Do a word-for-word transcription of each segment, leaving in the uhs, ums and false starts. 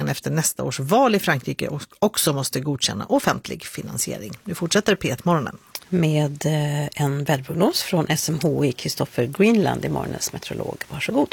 riksdagen efter nästa års val i Frankrike också måste godkänna offentlig finansiering. Nu fortsätter P ett-morgonen. Med en väderprognos från S M H I, Christopher Greenland i morgonens meteorolog. Varsågod.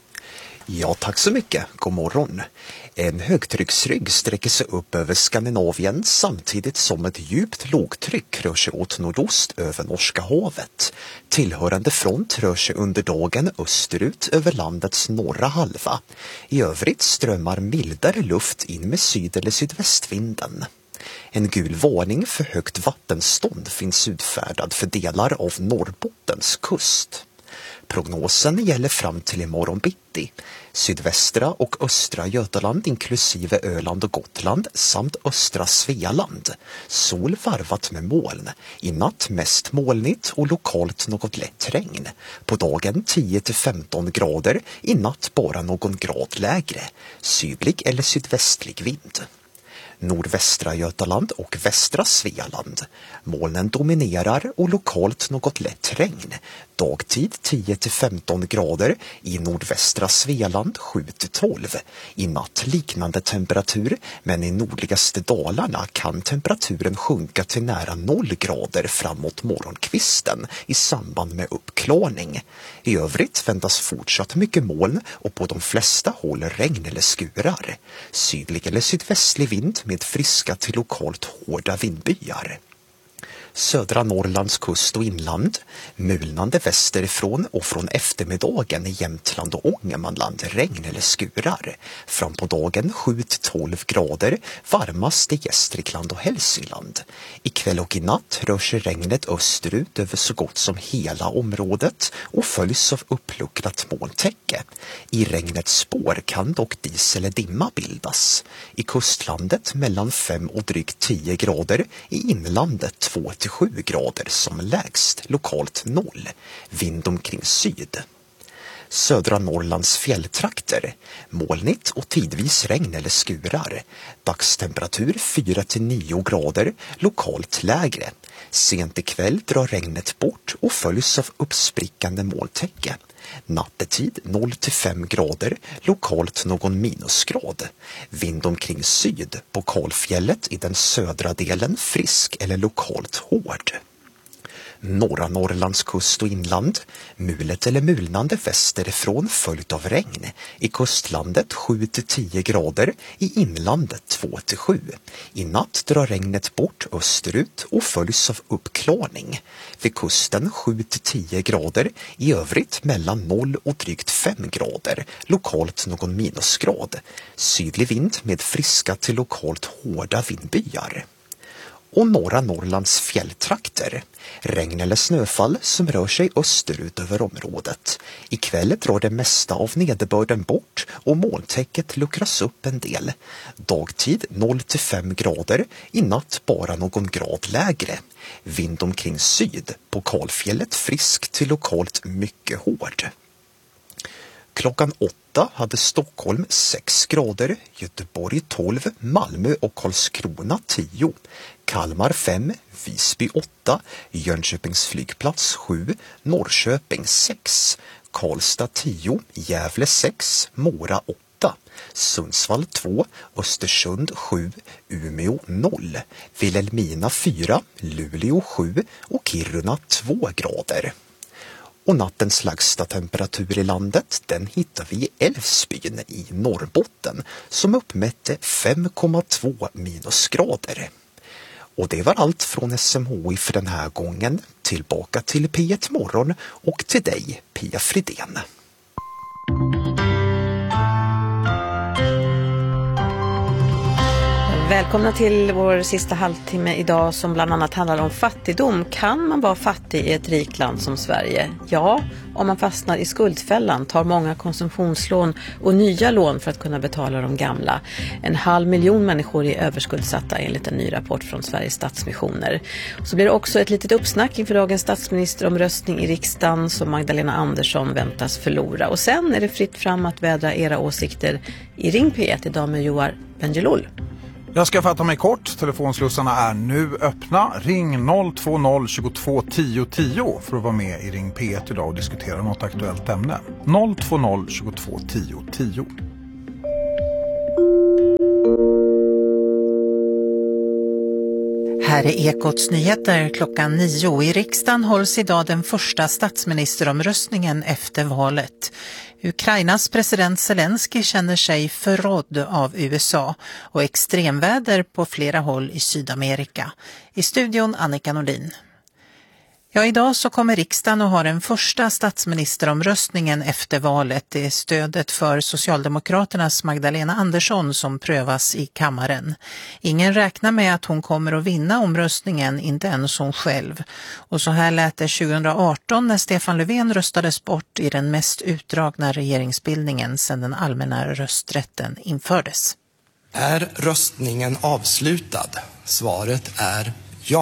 Ja, tack så mycket. God morgon. En högtrycksrygg sträcker sig upp över Skandinavien samtidigt som ett djupt lågtryck rör sig åt nordost över Norska havet. Tillhörande front rör sig under dagen österut över landets norra halva. I övrigt strömmar mildare luft in med syd- eller sydvästvinden. En gul varning för högt vattenstånd finns utfärdad för delar av Norrbottens kust. Prognosen gäller fram till imorgon bitti. Sydvästra och östra Götaland inklusive Öland och Gotland samt östra Svealand. Sol varvat med moln. I natt mest molnigt och lokalt något lätt regn. På dagen tio till femton grader, i natt bara någon grad lägre. Sydlig eller sydvästlig vind. Nordvästra Götaland och västra Svealand. Molnen dominerar och lokalt något lätt regn. Dagtid tio till femton grader, i nordvästra Svealand sju till tolv. I natt liknande temperatur, men i nordligaste Dalarna kan temperaturen sjunka till nära noll grader framåt morgonkvisten i samband med uppklarning. I övrigt väntas fortsatt mycket moln och på de flesta håll regn eller skurar. Sydlig eller sydvästlig vind med friska till lokalt hårda vindbyar. Södra Norrlands kust och inland, mulnande västerifrån och från eftermiddagen i Jämtland och Ångermanland regn eller skurar. Fram på dagen sju till tolv grader, varmast i Gästrikland och Hälsingland. Ikväll och i natt rör sig regnet österut över så gott som hela området och följs av uppluckrat molntäcke. I regnets spår kan dock dis eller dimma bildas. I kustlandet mellan fem och drygt tio grader, i inlandet två till sju grader som lägst, lokalt noll. Vind omkring syd. Södra Norrlands fjälltrakter. Molnigt och tidvis regn eller skurar. Dagstemperatur fyra till nio grader, lokalt lägre. Sent ikväll drar regnet bort och följs av uppsprickande molntäcke. Nattetid noll till fem grader, lokalt någon minusgrad. Vind omkring syd, på kalfjället i den södra delen frisk eller lokalt hård. Norra Norrlands kust och inland, mulet eller mulnande västerifrån följt av regn. I kustlandet sju till tio grader, i inlandet två till sju. I natt drar regnet bort österut och följs av uppklarning. Vid kusten sju till tio grader, i övrigt mellan noll och drygt fem grader, lokalt någon minusgrad. Sydlig vind med friska till lokalt hårda vindbyar. Och norra Norrlands fjälltrakter. Regn eller snöfall som rör sig österut över området. Ikväll drar det mesta av nederbörden bort och molntäcket luckras upp en del. Dagtid noll till fem grader, i natt bara någon grad lägre. Vind omkring syd, på kalfjället frisk till lokalt mycket hård. Klockan åtta hade Stockholm sex grader, Göteborg tolv, Malmö och Karlskrona tio, Kalmar fem, Visby åtta, Jönköpings flygplats sju, Norrköping sex, Karlstad tio, Gävle sex, Mora åtta, Sundsvall två, Östersund sju, Umeå noll, Vilhelmina fyra, Luleå sju och Kiruna två grader. Och nattens lägsta temperatur i landet, den hittar vi i Älvsbyn i Norrbotten som uppmätte fem komma två minusgrader. Och det var allt från S M H I för den här gången. Tillbaka till P ett morgon och till dig, Pia Fridén. Välkomna till vår sista halvtimme idag som bland annat handlar om fattigdom. Kan man vara fattig i ett rikt land som Sverige? Ja, om man fastnar i skuldfällan, tar många konsumtionslån och nya lån för att kunna betala de gamla. En halv miljon människor är överskuldsatta enligt en ny rapport från Sveriges Stadsmissioner. Så blir det också ett litet uppsnack inför dagens statsministeromröstning i riksdagen som Magdalena Andersson väntas förlora. Och sen är det fritt fram att vädra era åsikter i Ring P ett idag med Joar Benjelol. Jag ska fatta mig kort. Telefonslussarna är nu öppna. Ring noll två noll tjugotvå tio tio för att vara med i Ring P ett idag och diskutera något aktuellt ämne. noll två noll tjugotvå tio tio. här är Ekots nyheter klockan nio. I riksdagen hålls idag den första statsministeromröstningen efter valet. Ukrainas president Zelensky känner sig förrådd av U S A och extremväder på flera håll i Sydamerika. I studion Annika Nordin. Ja, idag så kommer riksdagen att ha den första statsministeromröstningen efter valet. Det är stödet för Socialdemokraternas Magdalena Andersson som prövas i kammaren. Ingen räknar med att hon kommer att vinna omröstningen, inte ens hon själv. Och så här lät det tjugo arton när Stefan Löfven röstades bort i den mest utdragna regeringsbildningen sedan den allmänna rösträtten infördes. Är röstningen avslutad? Svaret är ja.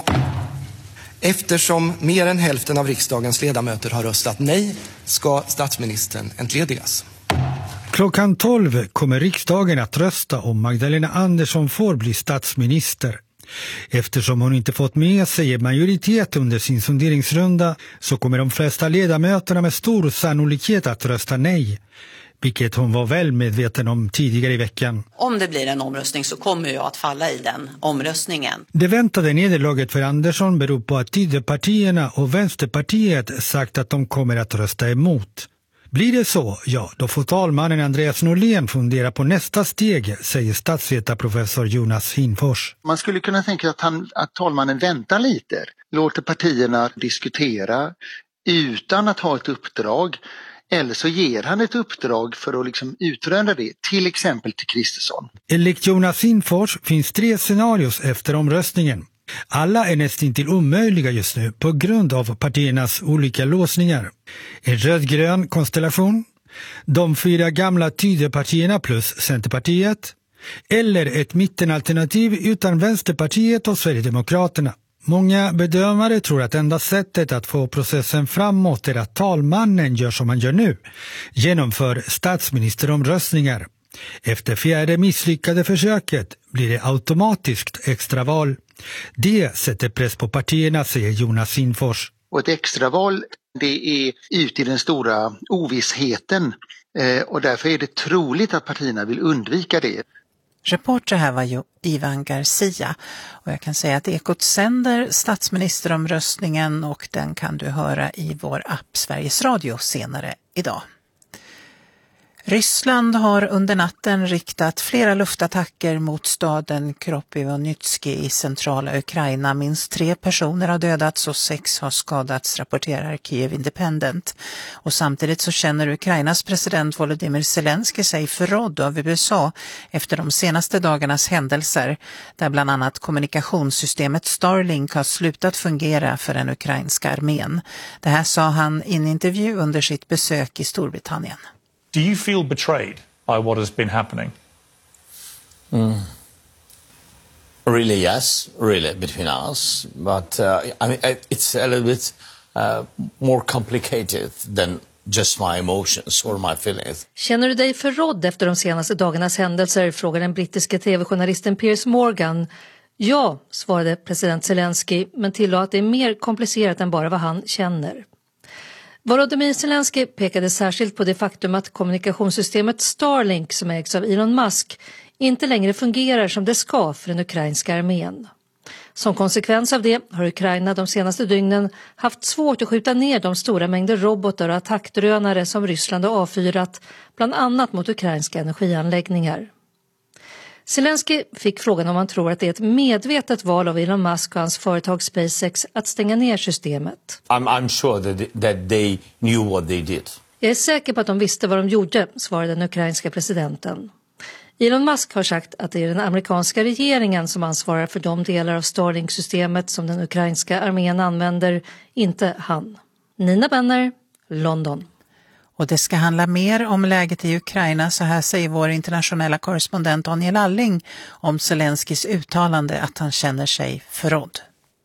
Eftersom mer än hälften av riksdagens ledamöter har röstat nej ska statsministern entledigas. Klockan tolv kommer riksdagen att rösta om Magdalena Andersson får bli statsminister. Eftersom hon inte fått med sig en majoritet under sin sonderingsrunda så kommer de flesta ledamöterna med stor sannolikhet att rösta nej. Vilket hon var väl medveten om tidigare i veckan. Om det blir en omröstning så kommer jag att falla i den omröstningen. Det väntade nederlaget för Andersson beror på att Tidöpartierna och Vänsterpartiet sagt att de kommer att rösta emot. Blir det så, ja, då får talmannen Andreas Norlén fundera på nästa steg, säger statsvetarprofessor Jonas Hinfors. Man skulle kunna tänka att, han, att talmannen väntar lite, låter partierna diskutera utan att ha ett uppdrag. Eller så ger han ett uppdrag för att liksom utröna det, till exempel till Kristersson. Enligt Jonas Hinfors finns tre scenarios efter omröstningen. Alla är nästan till omöjliga just nu på grund av partiernas olika låsningar. En rödgrön konstellation, de fyra gamla Tidöpartierna plus Centerpartiet, eller ett mittenalternativ utan Vänsterpartiet och Sverigedemokraterna. Många bedömare tror att enda sättet att få processen framåt är att talmannen gör som han gör nu, genomför statsministeromröstningar. Efter fjärde misslyckade försöket blir det automatiskt extraval. Det sätter press på partierna, säger Jonas Hinfors. Och ett extraval, det är ut i den stora ovissheten eh, och därför är det troligt att partierna vill undvika det. Reporter här var ju Ivan Garcia och jag kan säga att Ekot sänder statsministeromröstningen och den kan du höra i vår app Sveriges Radio senare idag. Ryssland har under natten riktat flera luftattacker mot staden Kropyvonytski i centrala Ukraina. Minst tre personer har dödats och sex har skadats, rapporterar Kiev Independent. Och samtidigt så känner Ukrainas president Volodymyr Zelensky sig förrådd av U S A efter de senaste dagarnas händelser, där bland annat kommunikationssystemet Starlink har slutat fungera för den ukrainska armén. Det här sa han i en intervju under sitt besök i Storbritannien. Do you feel betrayed by what has been happening? Mm. Really, yes, really, between us. But uh, I mean, it's a little bit uh, more complicated than just my emotions or my feelings. Känner du dig förrådd efter de senaste dagarnas händelser, frågar den brittiska tv-journalisten Piers Morgan. Ja, svarade president Zelensky, men tillade att det är mer komplicerat än bara vad han känner. Volodymyr Zelensky pekade särskilt på det faktum att kommunikationssystemet Starlink, som ägs av Elon Musk, inte längre fungerar som det ska för den ukrainska armén. Som konsekvens av det har Ukraina de senaste dygnen haft svårt att skjuta ner de stora mängder robotar och attackdrönare som Ryssland har avfyrat, bland annat mot ukrainska energianläggningar. Zelensky fick frågan om han tror att det är ett medvetet val av Elon Musk och hans företag SpaceX att stänga ner systemet. I'm, I'm sure that, that they knew what they did. Jag är säker på att de visste vad de gjorde, svarade den ukrainska presidenten. Elon Musk har sagt att det är den amerikanska regeringen som ansvarar för de delar av Starlink-systemet som den ukrainska armén använder, inte han. Nina Benner, London. Och det ska handla mer om läget i Ukraina, så här säger vår internationella korrespondent Daniel Alling om Zelenskys uttalande att han känner sig förrådd.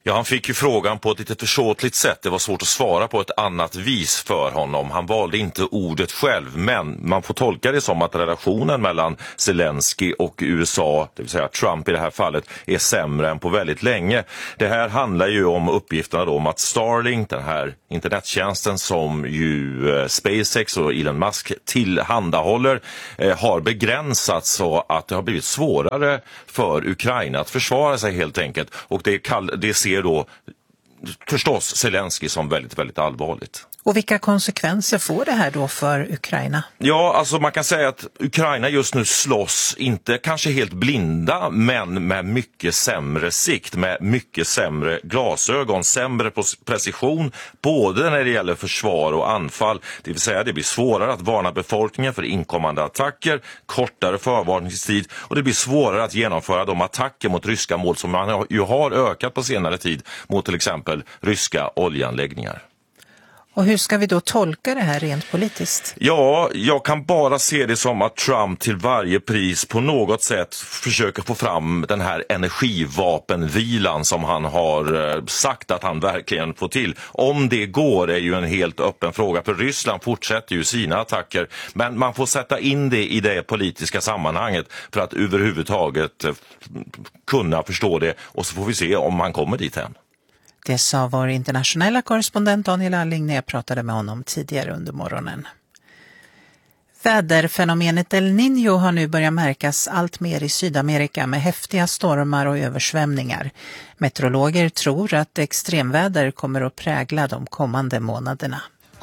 Ja, han fick ju frågan på ett lite försåtligt sätt. Det var svårt att svara på ett annat vis för honom. Han valde inte ordet själv, men man får tolka det som att relationen mellan Zelensky och U S A, det vill säga Trump i det här fallet, är sämre än på väldigt länge. Det här handlar ju om uppgifterna då om att Starlink, den här internettjänsten som ju SpaceX och Elon Musk tillhandahåller, eh, har begränsats så att det har blivit svårare för Ukraina att försvara sig helt enkelt. Och det, kall- det ser då förstås Zelensky som väldigt, väldigt allvarligt. Och vilka konsekvenser får det här då för Ukraina? Ja, alltså man kan säga att Ukraina just nu slåss, inte kanske helt blinda, men med mycket sämre sikt, med mycket sämre glasögon, sämre precision, både när det gäller försvar och anfall. Det vill säga det blir svårare att varna befolkningen för inkommande attacker, kortare förvarningstid, och det blir svårare att genomföra de attacker mot ryska mål som man ju har ökat på senare tid mot till exempel ryska oljeanläggningar. Och hur ska vi då tolka det här rent politiskt? Ja, jag kan bara se det som att Trump till varje pris på något sätt försöker få fram den här energivapenvilan som han har sagt att han verkligen får till. Om det går är ju en helt öppen fråga, för Ryssland fortsätter ju sina attacker. Men man får sätta in det i det politiska sammanhanget för att överhuvudtaget kunna förstå det, och så får vi se om man kommer dit än. Det sa vår internationella korrespondent Daniel Alling när jag pratade med honom tidigare under morgonen. Väderfenomenet El Niño har nu börjat märkas allt mer i Sydamerika med häftiga stormar och översvämningar. Meteorologer tror att extremväder kommer att prägla de kommande månaderna.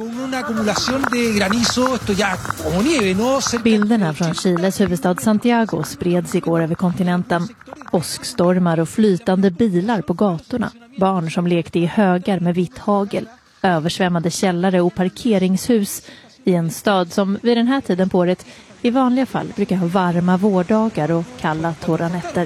Bilderna från Chiles huvudstad Santiago spreds igår över kontinenten. Åskstormar och flytande bilar på gatorna. Barn som lekte i högar med vitt hagel. Översvämmade källare och parkeringshus i en stad som vid den här tiden på året i vanliga fall brukar ha varma vårdagar och kalla torra nätter.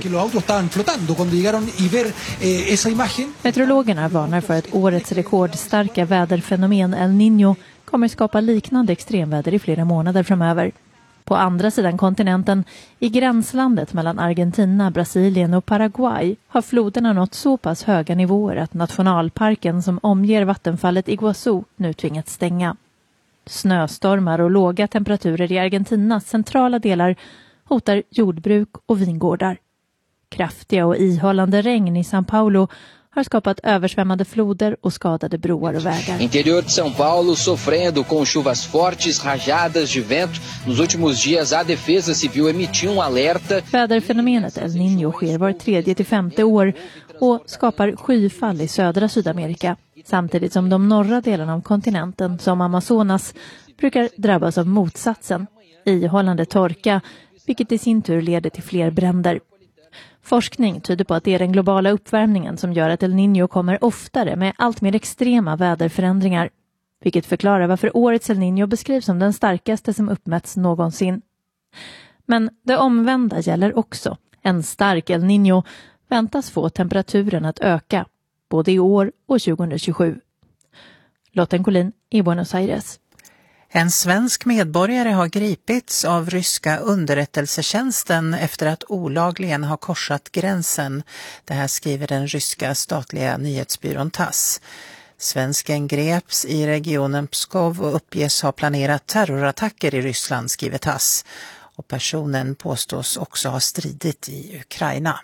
Meteorologerna varnar för att årets rekordstarka väderfenomen El Niño kommer skapa liknande extremväder i flera månader framöver. På andra sidan kontinenten, i gränslandet mellan Argentina, Brasilien och Paraguay, har floderna nått så pass höga nivåer att nationalparken som omger vattenfallet Iguazú nu tvingats stänga. Snöstormar och låga temperaturer i Argentinas centrala delar hotar jordbruk och vingårdar. Kraftiga och ihållande regn i São Paulo har skapat översvämmade floder och skadade broar och vägar. Interior de São Paulo sofrendo com chuvas fortes, rajadas de vento. Nos últimos dias a Defesa Civil emitiu um alerta. Väderfenomenet El Niño sker var tredje till femte år och skapar skyfall i södra Sydamerika. Samtidigt som de norra delarna av kontinenten, som Amazonas, brukar drabbas av motsatsen, ihållande torka, vilket i sin tur leder till fler bränder. Forskning tyder på att det är den globala uppvärmningen som gör att El Niño kommer oftare med allt mer extrema väderförändringar, vilket förklarar varför årets El Niño beskrivs som den starkaste som uppmätts någonsin. Men det omvända gäller också. En stark El Niño väntas få temperaturen att öka, både i år och tjugohundratjugosju. Lotten Collin i Buenos Aires. En svensk medborgare har gripits av ryska underrättelsetjänsten efter att olagligen ha korsat gränsen. Det här skriver den ryska statliga nyhetsbyrån Tass. Svensken greps i regionen Pskov och uppges ha planerat terrorattacker i Ryssland, skriver Tass. Och personen påstås också ha stridit i Ukraina.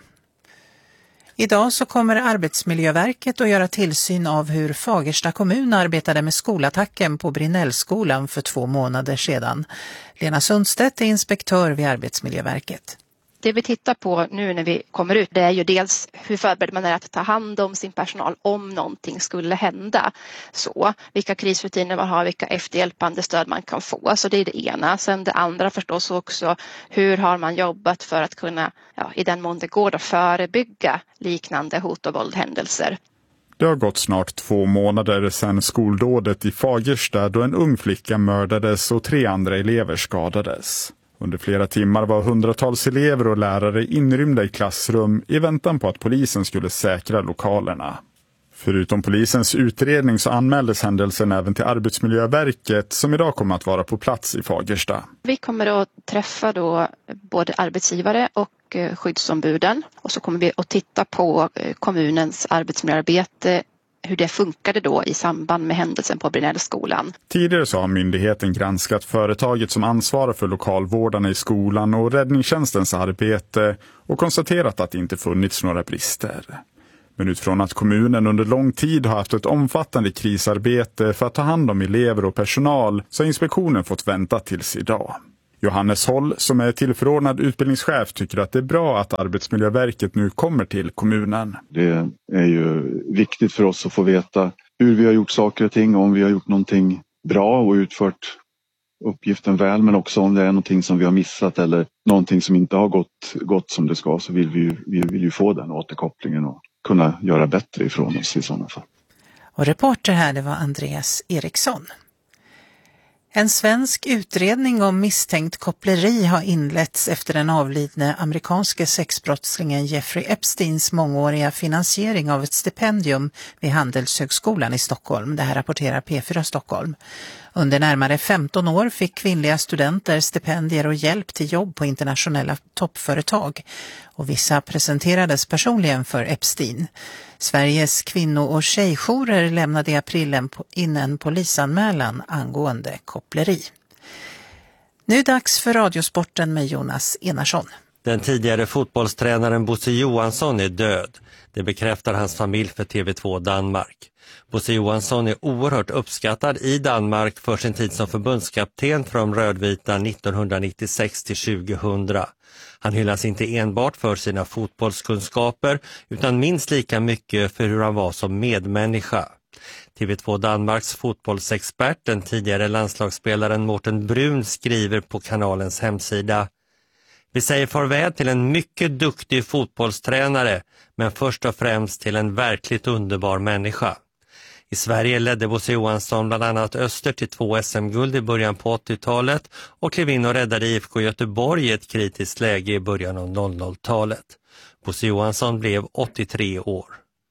Idag så kommer Arbetsmiljöverket att göra tillsyn av hur Fagersta kommun arbetade med skolattacken på Brinnellskolan för två månader sedan. Lena Sundstedt är inspektör vid Arbetsmiljöverket. Det vi tittar på nu när vi kommer ut, det är ju dels hur förberedd man är att ta hand om sin personal om någonting skulle hända. Så vilka krisrutiner man har, vilka efterhjälpande stöd man kan få. Så det är det ena. Sen det andra förstås också, hur har man jobbat för att kunna, ja, i den mån det går, att förebygga liknande hot- och våldhändelser. Det har gått snart två månader sedan skoldådet i Fagersta då en ung flicka mördades och tre andra elever skadades. Under flera timmar var hundratals elever och lärare inrymda i klassrum i väntan på att polisen skulle säkra lokalerna. Förutom polisens utredning så anmäldes händelsen även till Arbetsmiljöverket som idag kommer att vara på plats i Fagersta. Vi kommer att träffa då både arbetsgivare och och skyddsombuden. Och så kommer vi att titta på kommunens arbetsmiljöarbete, hur det funkade då i samband med händelsen på Brinellskolan. Tidigare så har myndigheten granskat företaget som ansvarar för lokalvårdarna i skolan och räddningstjänstens arbete och konstaterat att det inte funnits några brister. Men utifrån att kommunen under lång tid har haft ett omfattande krisarbete för att ta hand om elever och personal så har inspektionen fått vänta tills idag. Johannes Håll, som är tillförordnad utbildningschef, tycker att det är bra att Arbetsmiljöverket nu kommer till kommunen. Det är ju viktigt för oss att få veta hur vi har gjort saker och ting, om vi har gjort någonting bra och utfört uppgiften väl, men också om det är någonting som vi har missat eller någonting som inte har gått, gått som det ska, så vill vi ju, vi vill ju få den återkopplingen och kunna göra bättre ifrån oss i sådana fall. Och reporter här, det var Andreas Eriksson. En svensk utredning om misstänkt koppleri har inletts efter den avlidne amerikanske sexbrottslingen Jeffrey Epsteins mångåriga finansiering av ett stipendium vid Handelshögskolan i Stockholm. Det här rapporterar P fyra Stockholm. Under närmare femton år fick kvinnliga studenter stipendier och hjälp till jobb på internationella toppföretag. Och vissa presenterades personligen för Epstein. Sveriges kvinno- och tjejjourer lämnade i april in en polisanmälan angående koppleri. Nu är dags för Radiosporten med Jonas Enarsson. Den tidigare fotbollstränaren Bosse Johansson är död. Det bekräftar hans familj för T V två Danmark. Bosse Johansson är oerhört uppskattad i Danmark för sin tid som förbundskapten för de rödvita nittonhundranittiosex till tjugohundra. Han hyllas inte enbart för sina fotbollskunskaper utan minst lika mycket för hur han var som medmänniska. T V två Danmarks fotbollsexpert, den tidigare landslagsspelaren Morten Brun, skriver på kanalens hemsida: Vi säger farväl till en mycket duktig fotbollstränare, men först och främst till en verkligt underbar människa. I Sverige ledde Bosse Johansson bland annat Öster till två S M-guld i början på åttiotalet och klev in och räddade I F K Göteborg i ett kritiskt läge i början av noll noll-talet. Bosse Johansson blev åttiotre år.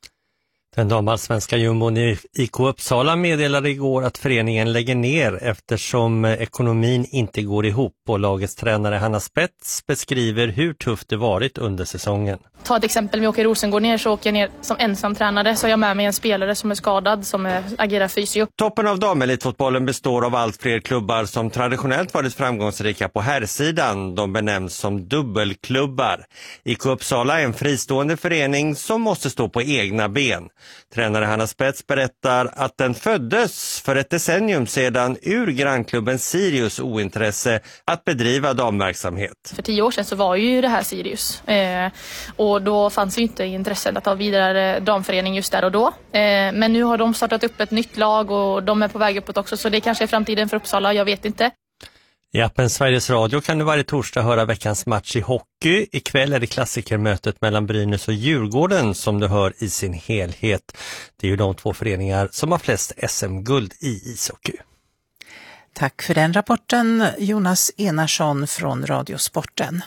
Den damallsvenska jumbon i I K Uppsala meddelade igår att föreningen lägger ner eftersom ekonomin inte går ihop, och lagets tränare Hanna Spets beskriver hur tufft det varit under säsongen. Ta ett exempel, vi åker Rosengård ner så åker jag ner som ensamtränare, så har jag med mig en spelare som är skadad som är, agerar fysio. Toppen av damelitfotbollen består av allt fler klubbar som traditionellt varit framgångsrika på herrsidan. De benämns som dubbelklubbar. I K Uppsala är en fristående förening som måste stå på egna ben. Tränare Hanna Spets berättar att den föddes för ett decennium sedan ur grannklubben Sirius ointresse att bedriva damverksamhet. För tio år sedan så var ju det här Sirius eh, och då fanns ju inte intresset att ta vidare damförening just där och då. Eh, men nu har de startat upp ett nytt lag och de är på väg uppåt också, så det kanske är framtiden för Uppsala, jag vet inte. I appen Sveriges Radio kan du varje torsdag höra veckans match i hockey. Ikväll är det klassikermötet mellan Brynäs och Djurgården som du hör i sin helhet. Det är ju de två föreningar som har flest S M-guld i ishockey. Tack för den rapporten, Jonas Enarsson från Radiosporten.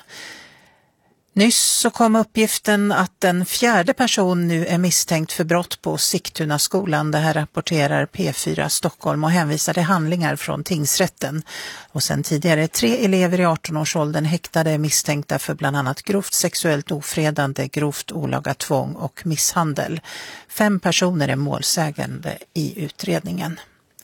Nyss så kom uppgiften att en fjärde person nu är misstänkt för brott på Sigtuna skolan. Det här rapporterar P fyra Stockholm och hänvisar till handlingar från tingsrätten. Och sen tidigare tre elever i arton-årsåldern häktade misstänkta för bland annat grovt sexuellt ofredande, grovt olaga tvång och misshandel. Fem personer är målsägande i utredningen.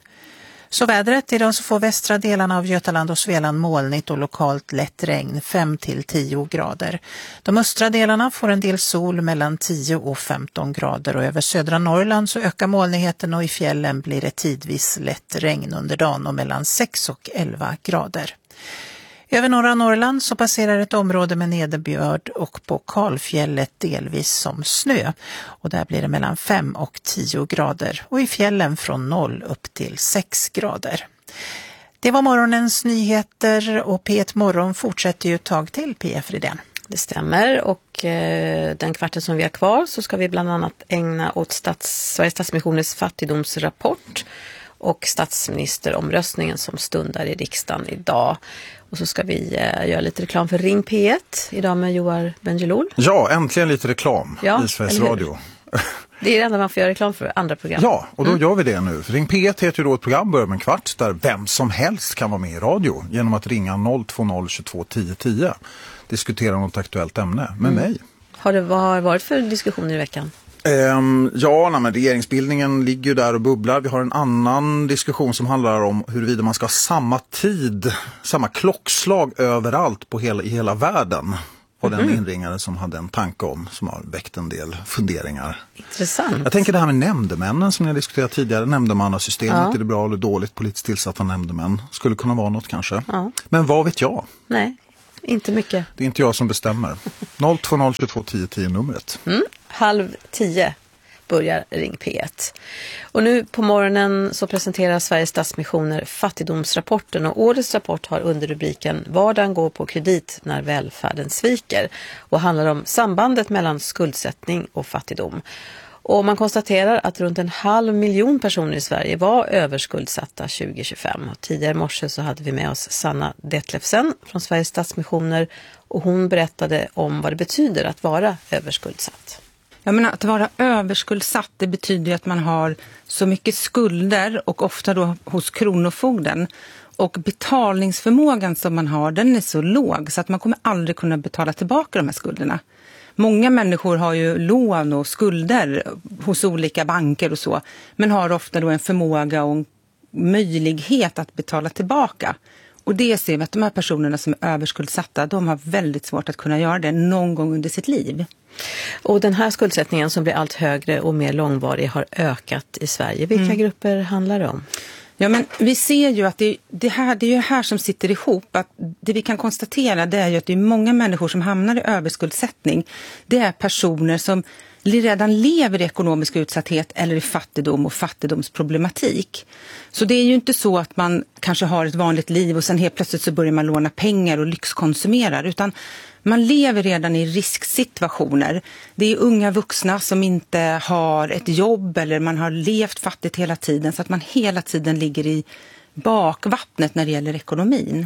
Så vädret, idag så får västra delarna av Götaland och Svealand molnigt och lokalt lätt regn, fem till tio grader. De östra delarna får en del sol mellan tio och femton grader, och över södra Norrland så ökar molnigheten och i fjällen blir det tidvis lätt regn under dagen och mellan sex och elva grader. Över norra Norrland så passerar ett område med nederbörd och på Kalfjället delvis som snö. Och där blir det mellan fem och tio grader och i fjällen från noll upp till sex grader. Det var morgonens nyheter, och P ett Morgon fortsätter ju ett tag till, P F Rydén. Det stämmer, och eh, den kvarten som vi har kvar så ska vi bland annat ägna åt stats, Sveriges Stadsmissioners fattigdomsrapport och statsministeromröstningen som stundar i riksdagen idag. Och så ska vi eh, göra lite reklam för Ring P ett idag med Joar Bendjelloul. Ja, äntligen lite reklam ja, i Sveriges Radio. Det är det enda man får göra reklam för, andra program. Ja, och då mm. gör vi det nu. Ring P ett heter ju då ett program, börjar med en kvart, där vem som helst kan vara med i radio genom att ringa noll två noll tjugotvå tio tio. Diskutera något aktuellt ämne med mm. mig. Har det vad har det varit för diskussioner i veckan? Um, ja, nej, men regeringsbildningen ligger ju där och bubblar. Vi har en annan diskussion som handlar om huruvida man ska ha samma tid, samma klockslag överallt på hela, i hela världen. Och den Mm. inringare som hade en tanke om, som har väckt en del funderingar. Intressant. Jag tänker det här med nämndemännen som jag diskuterade tidigare. Nämndemannasystemet, Ja. är det bra eller dåligt? Politiskt tillsatta nämndemän. Skulle kunna vara något kanske. Ja. Men vad vet jag? Nej, inte mycket. Det är inte jag som bestämmer. noll två noll tjugotvå tio tio numret. Mm. Halv tio börjar Ring P ett. Och nu på morgonen så presenterar Sveriges Stadsmissioner fattigdomsrapporten, och årets rapport har underrubriken Vardagen går på kredit när välfärden sviker och handlar om sambandet mellan skuldsättning och fattigdom. Och man konstaterar att runt en halv miljon personer i Sverige var överskuldsatta tjugo tjugofem. Och tidigare i morse så hade vi med oss Sanna Detlefsen från Sveriges Stadsmissioner, och hon berättade om vad det betyder att vara överskuldsatt. Jag menar, att vara överskuldsatt, det betyder ju att man har så mycket skulder, och ofta då hos kronofogden. Och betalningsförmågan som man har, den är så låg så att man kommer aldrig kunna betala tillbaka de här skulderna. Många människor har ju lån och skulder hos olika banker och så, men har ofta då en förmåga och en möjlighet att betala tillbaka. Och det ser vi att de här personerna som är överskuldsatta, de har väldigt svårt att kunna göra det någon gång under sitt liv. Och den här skuldsättningen som blir allt högre och mer långvarig har ökat i Sverige. Vilka mm. grupper handlar det om? Ja, men vi ser ju att det, det, här, det är ju här som sitter ihop. Att det vi kan konstatera, det är ju att det är många människor som hamnar i överskuldsättning. Det är personer som redan lever i ekonomisk utsatthet eller i fattigdom och fattigdomsproblematik. Så det är ju inte så att man kanske har ett vanligt liv och sen helt plötsligt så börjar man låna pengar och lyxkonsumerar, utan man lever redan i risksituationer. Det är unga vuxna som inte har ett jobb eller man har levt fattigt hela tiden, så att man hela tiden ligger i bakvattnet när det gäller ekonomin.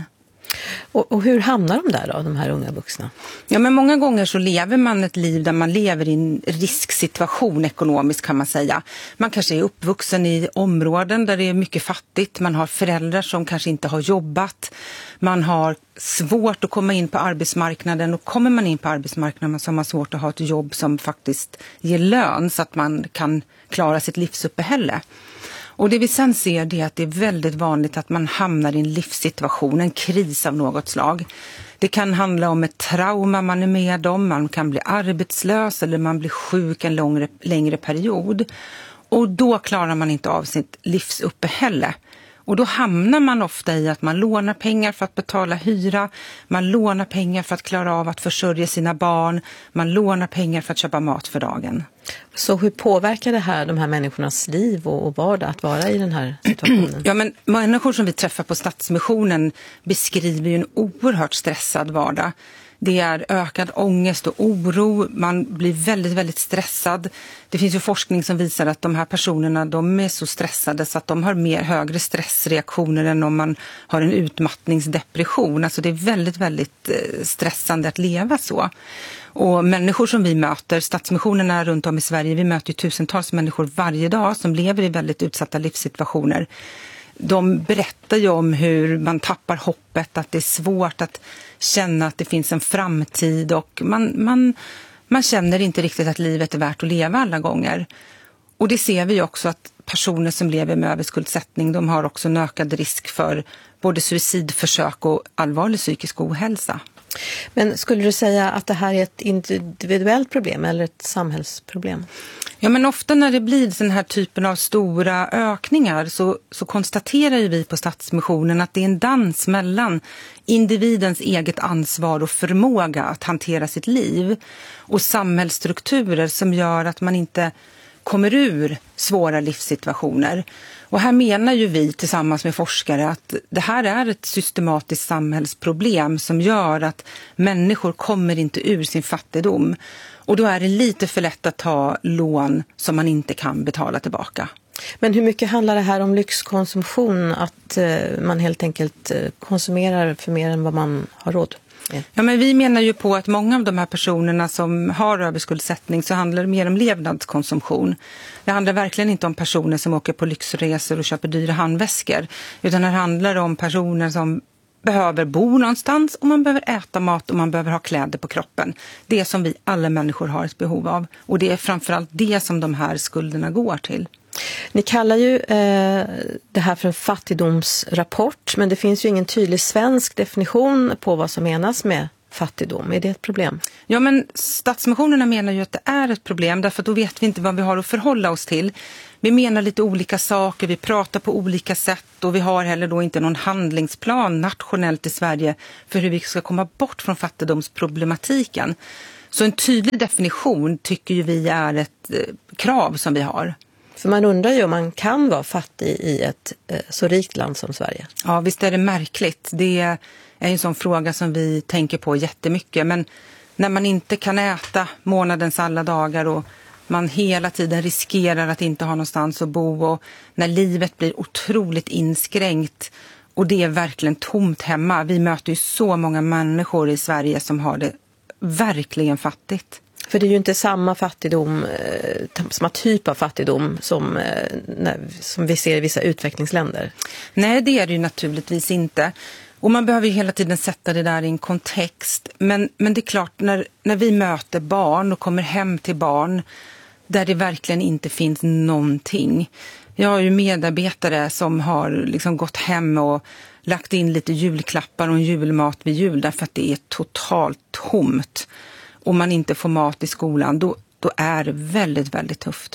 Och, och hur hamnar de där då, de här unga vuxna? Ja, men många gånger så lever man ett liv där man lever i en risksituation ekonomiskt, kan man säga. Man kanske är uppvuxen i områden där det är mycket fattigt. Man har föräldrar som kanske inte har jobbat. Man har svårt att komma in på arbetsmarknaden, och kommer man in på arbetsmarknaden så har man svårt att ha ett jobb som faktiskt ger lön så att man kan klara sitt livsuppehälle. Och det vi sen ser, det är att det är väldigt vanligt att man hamnar i en livssituation, en kris av något slag. Det kan handla om ett trauma man är med om, man kan bli arbetslös eller man blir sjuk en längre, längre period. Och då klarar man inte av sitt livsuppehälle. Och då hamnar man ofta i att man lånar pengar för att betala hyra, man lånar pengar för att klara av att försörja sina barn, man lånar pengar för att köpa mat för dagen. Så hur påverkar det här de här människornas liv och, och vardag att vara i den här situationen? Ja, men människor som vi träffar på Stadsmissionen beskriver ju en oerhört stressad vardag. Det är ökad ångest och oro, man blir väldigt, väldigt stressad. Det finns ju forskning som visar att de här personerna, de är så stressade så att de har mer högre stressreaktioner än om man har en utmattningsdepression. Alltså det är väldigt, väldigt stressande att leva så. Och människor som vi möter, Stadsmissionerna runt om i Sverige, vi möter ju tusentals människor varje dag som lever i väldigt utsatta livssituationer. De berättar ju om hur man tappar hoppet, att det är svårt att känna att det finns en framtid, och man, man, man känner inte riktigt att livet är värt att leva alla gånger. Och det ser vi också att personer som lever med överskuldsättning, de har också en ökad risk för både suicidförsök och allvarlig psykisk ohälsa. Men skulle du säga att det här är ett individuellt problem eller ett samhällsproblem? Ja, men ofta när det blir den här typen av stora ökningar så, så konstaterar ju vi på Stadsmissionen att det är en dans mellan individens eget ansvar och förmåga att hantera sitt liv och samhällsstrukturer som gör att man inte kommer ur svåra livssituationer. Och här menar ju vi tillsammans med forskare att det här är ett systematiskt samhällsproblem som gör att människor kommer inte ur sin fattigdom. Och då är det lite för lätt att ta lån som man inte kan betala tillbaka. Men hur mycket handlar det här om lyxkonsumtion? Att eh, man helt enkelt eh, konsumerar för mer än vad man har råd? Ja, men vi menar ju på att många av de här personerna som har överskuldsättning så handlar det mer om levnadskonsumtion. Det handlar verkligen inte om personer som åker på lyxresor och köper dyra handväskor, utan det handlar om personer som behöver bo någonstans och man behöver äta mat och man behöver ha kläder på kroppen. Det som vi alla människor har ett behov av, och det är framförallt det som de här skulderna går till. Ni kallar ju eh, det här för en fattigdomsrapport, men det finns ju ingen tydlig svensk definition på vad som menas med fattigdom. Är det ett problem? Ja, men Stadsmissionerna menar ju att det är ett problem, därför att då vet vi inte vad vi har att förhålla oss till. Vi menar lite olika saker, vi pratar på olika sätt och vi har heller då inte någon handlingsplan nationellt i Sverige för hur vi ska komma bort från fattigdomsproblematiken. Så en tydlig definition tycker ju vi är ett eh, krav som vi har. För man undrar ju om man kan vara fattig i ett eh, så rikt land som Sverige. Ja, visst är det märkligt. Det är en sån fråga som vi tänker på jättemycket. Men när man inte kan äta månadens alla dagar och man hela tiden riskerar att inte ha någonstans att bo, och när livet blir otroligt inskränkt och det är verkligen tomt hemma. Vi möter ju så många människor i Sverige som har det verkligen fattigt. För det är ju inte samma fattigdom, samma typ av fattigdom som, som vi ser i vissa utvecklingsländer. Nej, det är det ju naturligtvis inte. Och man behöver ju hela tiden sätta det där i en kontext. Men, men det är klart, när, när vi möter barn och kommer hem till barn där det verkligen inte finns någonting. Jag har ju medarbetare som har liksom gått hem och lagt in lite julklappar och en julmat vid jul därför att det är totalt tomt. Och man inte får mat i skolan, då, då är det väldigt, väldigt tufft.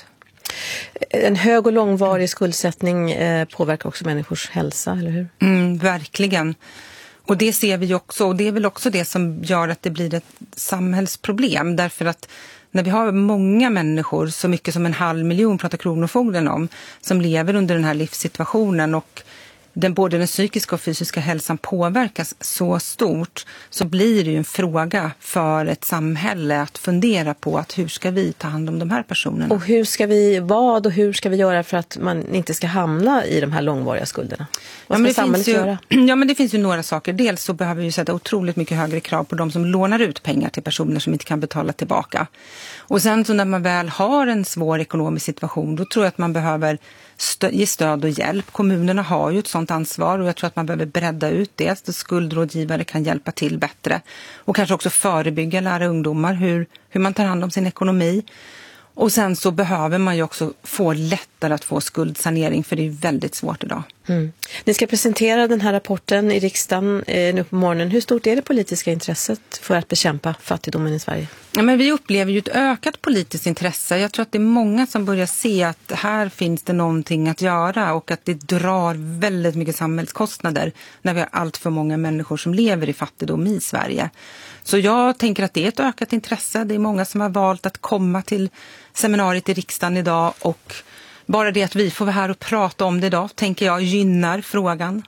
En hög och långvarig skuldsättning eh, påverkar också människors hälsa, eller hur? Mm, verkligen. Och det ser vi också, och det är väl också det som gör att det blir ett samhällsproblem. Därför att när vi har många människor, så mycket som en halv miljon pratar Kronofogden om, som lever under den här livssituationen och den, både den psykiska och fysiska hälsan påverkas så stort, så blir det ju en fråga för ett samhälle att fundera på att hur ska vi ta hand om de här personerna. Och hur ska vi, vad och hur ska vi göra för att man inte ska hamna i de här långvariga skulderna? Vad ska ja, samhället ju, göra? Ja, men det finns ju några saker. Dels så behöver vi sätta otroligt mycket högre krav på de som lånar ut pengar till personer som inte kan betala tillbaka. Och sen så när man väl har en svår ekonomisk situation, då tror jag att man behöver stö- ge stöd och hjälp. Kommunerna har ju ett sådant ansvar och jag tror att man behöver bredda ut det så skuldrådgivare kan hjälpa till bättre. Och kanske också förebygga, lära ungdomar hur, hur man tar hand om sin ekonomi. Och sen så behöver man ju också få lättare att få skuldsanering, för det är väldigt svårt idag. Mm. Ni ska presentera den här rapporten i riksdagen eh, nu på morgonen. Hur stort är det politiska intresset för att bekämpa fattigdomen i Sverige? Ja, men vi upplever ju ett ökat politiskt intresse. Jag tror att det är många som börjar se att här finns det någonting att göra och att det drar väldigt mycket samhällskostnader när vi har allt för många människor som lever i fattigdom i Sverige. Så jag tänker att det är ett ökat intresse. Det är många som har valt att komma till seminariet i riksdagen idag, och bara det att vi får vara här och prata om det idag tänker jag gynnar frågan.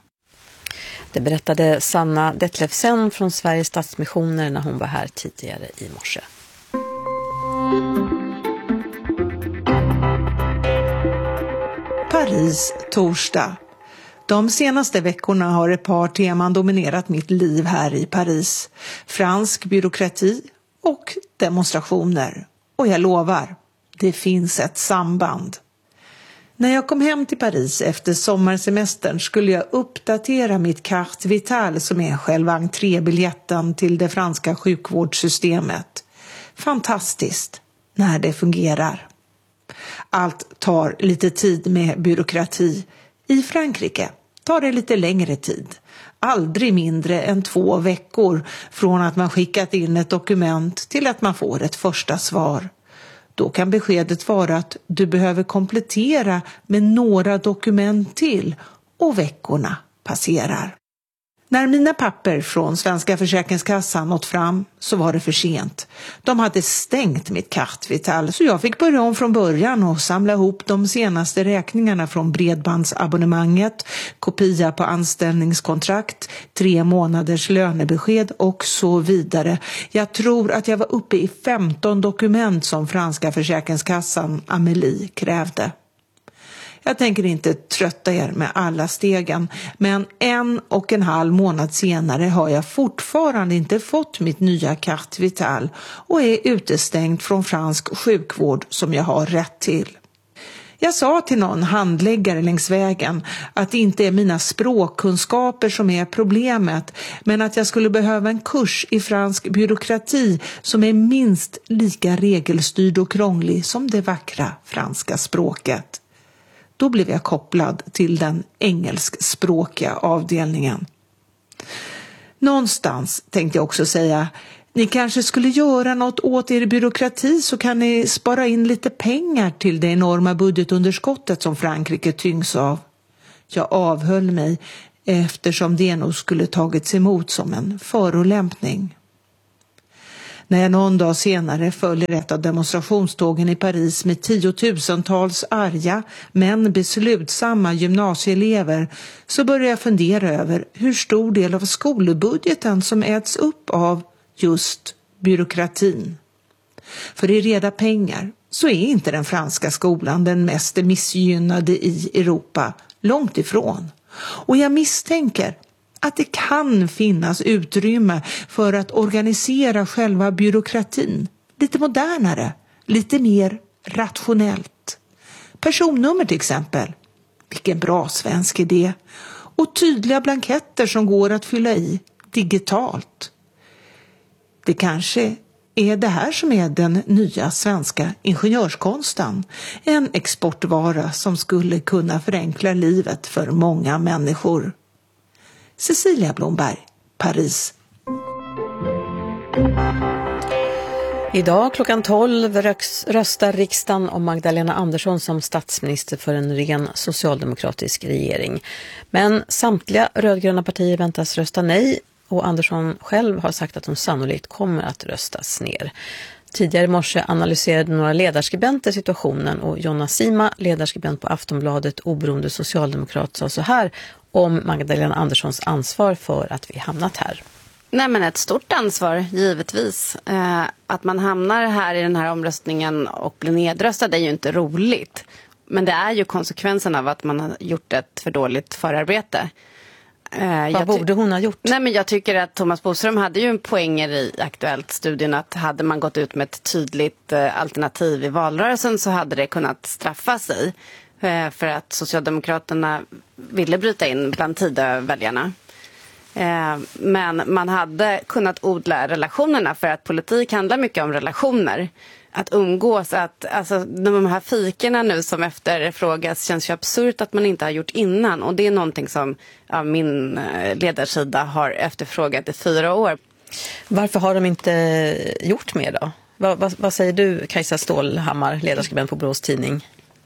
Det berättade Sanna Detlevsen från Sveriges Stadsmissioner när hon var här tidigare i morse. Paris, torsdag. De senaste veckorna har ett par teman dominerat mitt liv här i Paris. Fransk byråkrati och demonstrationer. Och jag lovar, det finns ett samband. När jag kom hem till Paris efter sommarsemestern skulle jag uppdatera mitt carte vitale, som är själva entrébiljetten till det franska sjukvårdssystemet. Fantastiskt när det fungerar. Allt tar lite tid med byråkrati. I Frankrike tar det lite längre tid. Aldrig mindre än två veckor från att man skickat in ett dokument till att man får ett första svar. Då kan beskedet vara att du behöver komplettera med några dokument till, och veckorna passerar. När mina papper från Svenska Försäkringskassan nått fram så var det för sent. De hade stängt mitt carte vitale, så jag fick börja om från början och samla ihop de senaste räkningarna från bredbandsabonnemanget, kopia på anställningskontrakt, tre månaders lönebesked och så vidare. Jag tror att jag var uppe i femton dokument som Franska Försäkringskassan Amélie krävde. Jag tänker inte trötta er med alla stegen, men en och en halv månad senare har jag fortfarande inte fått mitt nya carte vitale och är utestängd från fransk sjukvård som jag har rätt till. Jag sa till någon handläggare längs vägen att det inte är mina språkkunskaper som är problemet, men att jag skulle behöva en kurs i fransk byråkrati som är minst lika regelstyrd och krånglig som det vackra franska språket. Då blev jag kopplad till den engelskspråkiga avdelningen. Någonstans tänkte jag också säga, ni kanske skulle göra något åt er byråkrati så kan ni spara in lite pengar till det enorma budgetunderskottet som Frankrike tyngs av. Jag avhöll mig eftersom det nog skulle tagits emot som en förolämpning. När jag någon dag senare följer ett av demonstrationstågen i Paris med tiotusentals arga men beslutsamma gymnasieelever så börjar jag fundera över hur stor del av skolbudgeten som äts upp av just byråkratin. För i reda pengar så är inte den franska skolan den mest missgynnade i Europa, långt ifrån. Och jag misstänker att det kan finnas utrymme för att organisera själva byråkratin lite modernare, lite mer rationellt. Personnummer till exempel. Vilken bra svensk idé. Och tydliga blanketter som går att fylla i digitalt. Det kanske är det här som är den nya svenska ingenjörskonsten. En exportvara som skulle kunna förenkla livet för många människor. Cecilia Blomberg, Paris. Idag klockan tolv röstar riksdagen om Magdalena Andersson som statsminister för en ren socialdemokratisk regering. Men samtliga rödgröna partier väntas rösta nej. Och Andersson själv har sagt att hon sannolikt kommer att röstas ner. Tidigare i morse analyserade några ledarskribenter situationen och Jonna Sima, ledarskribent på Aftonbladet, oberoende socialdemokrat, sa så här om Magdalena Anderssons ansvar för att vi hamnat här. Nej, men ett stort ansvar, givetvis. Eh, att man hamnar här i den här omröstningen och blir nedröstad är ju inte roligt. Men det är ju konsekvensen av att man har gjort ett för dåligt förarbete. Vad jag borde hon ha gjort? Nej, men jag tycker att Thomas Boström hade ju en poänger i Aktuellt-studien att hade man gått ut med ett tydligt eh, alternativ i valrörelsen så hade det kunnat straffa sig eh, för att Socialdemokraterna ville bryta in bland Tidöväljarna. Eh, men man hade kunnat odla relationerna för att politik handlar mycket om relationer. Att umgås, att alltså, de här fikerna nu som efterfrågas känns ju absurt att man inte har gjort innan. Och det är någonting som ja, min ledarsida har efterfrågat i fyra år. Varför har de inte gjort mer då? Vad, vad, vad säger du, Kajsa Stålhammar, ledarskribent på Borås Tidning?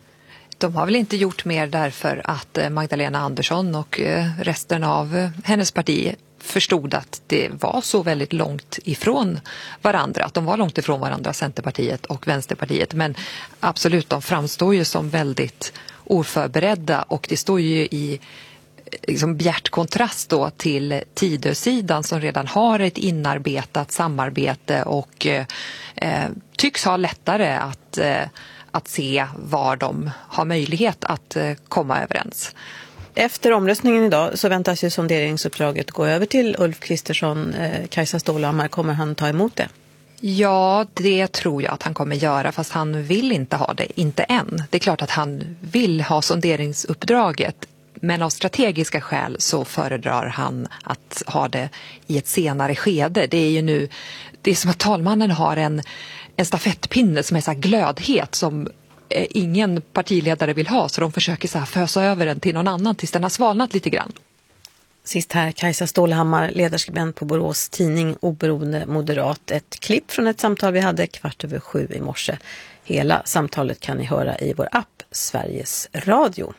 De har väl inte gjort mer därför att Magdalena Andersson och resten av hennes parti förstod att det var så väldigt långt ifrån varandra. Att de var långt ifrån varandra, Centerpartiet och Vänsterpartiet. Men absolut, de framstår ju som väldigt oförberedda och det står ju i liksom bjärt kontrast då till Tidösidan som redan har ett inarbetat samarbete och eh, tycks ha lättare att, eh, att se var de har möjlighet att eh, komma överens. Efter omröstningen idag så väntas ju sonderingsuppdraget gå över till Ulf Kristersson. Eh, Kajsa Stålhammar, kommer han ta emot det? Ja, det tror jag att han kommer göra, fast han vill inte ha det, inte än. Det är klart att han vill ha sonderingsuppdraget, men av strategiska skäl så föredrar han att ha det i ett senare skede. Det är ju nu, det är som att talmannen har en, en stafettpinne som är så här glödhet som ingen partiledare vill ha, så de försöker så här fösa över den till någon annan tills den har svalnat lite grann. Sist här Kajsa Stålhammar, ledarskribent på Borås Tidning, oberoende moderat. Ett klipp från ett samtal vi hade kvart över sju i morse. Hela samtalet kan ni höra i vår app Sveriges Radio.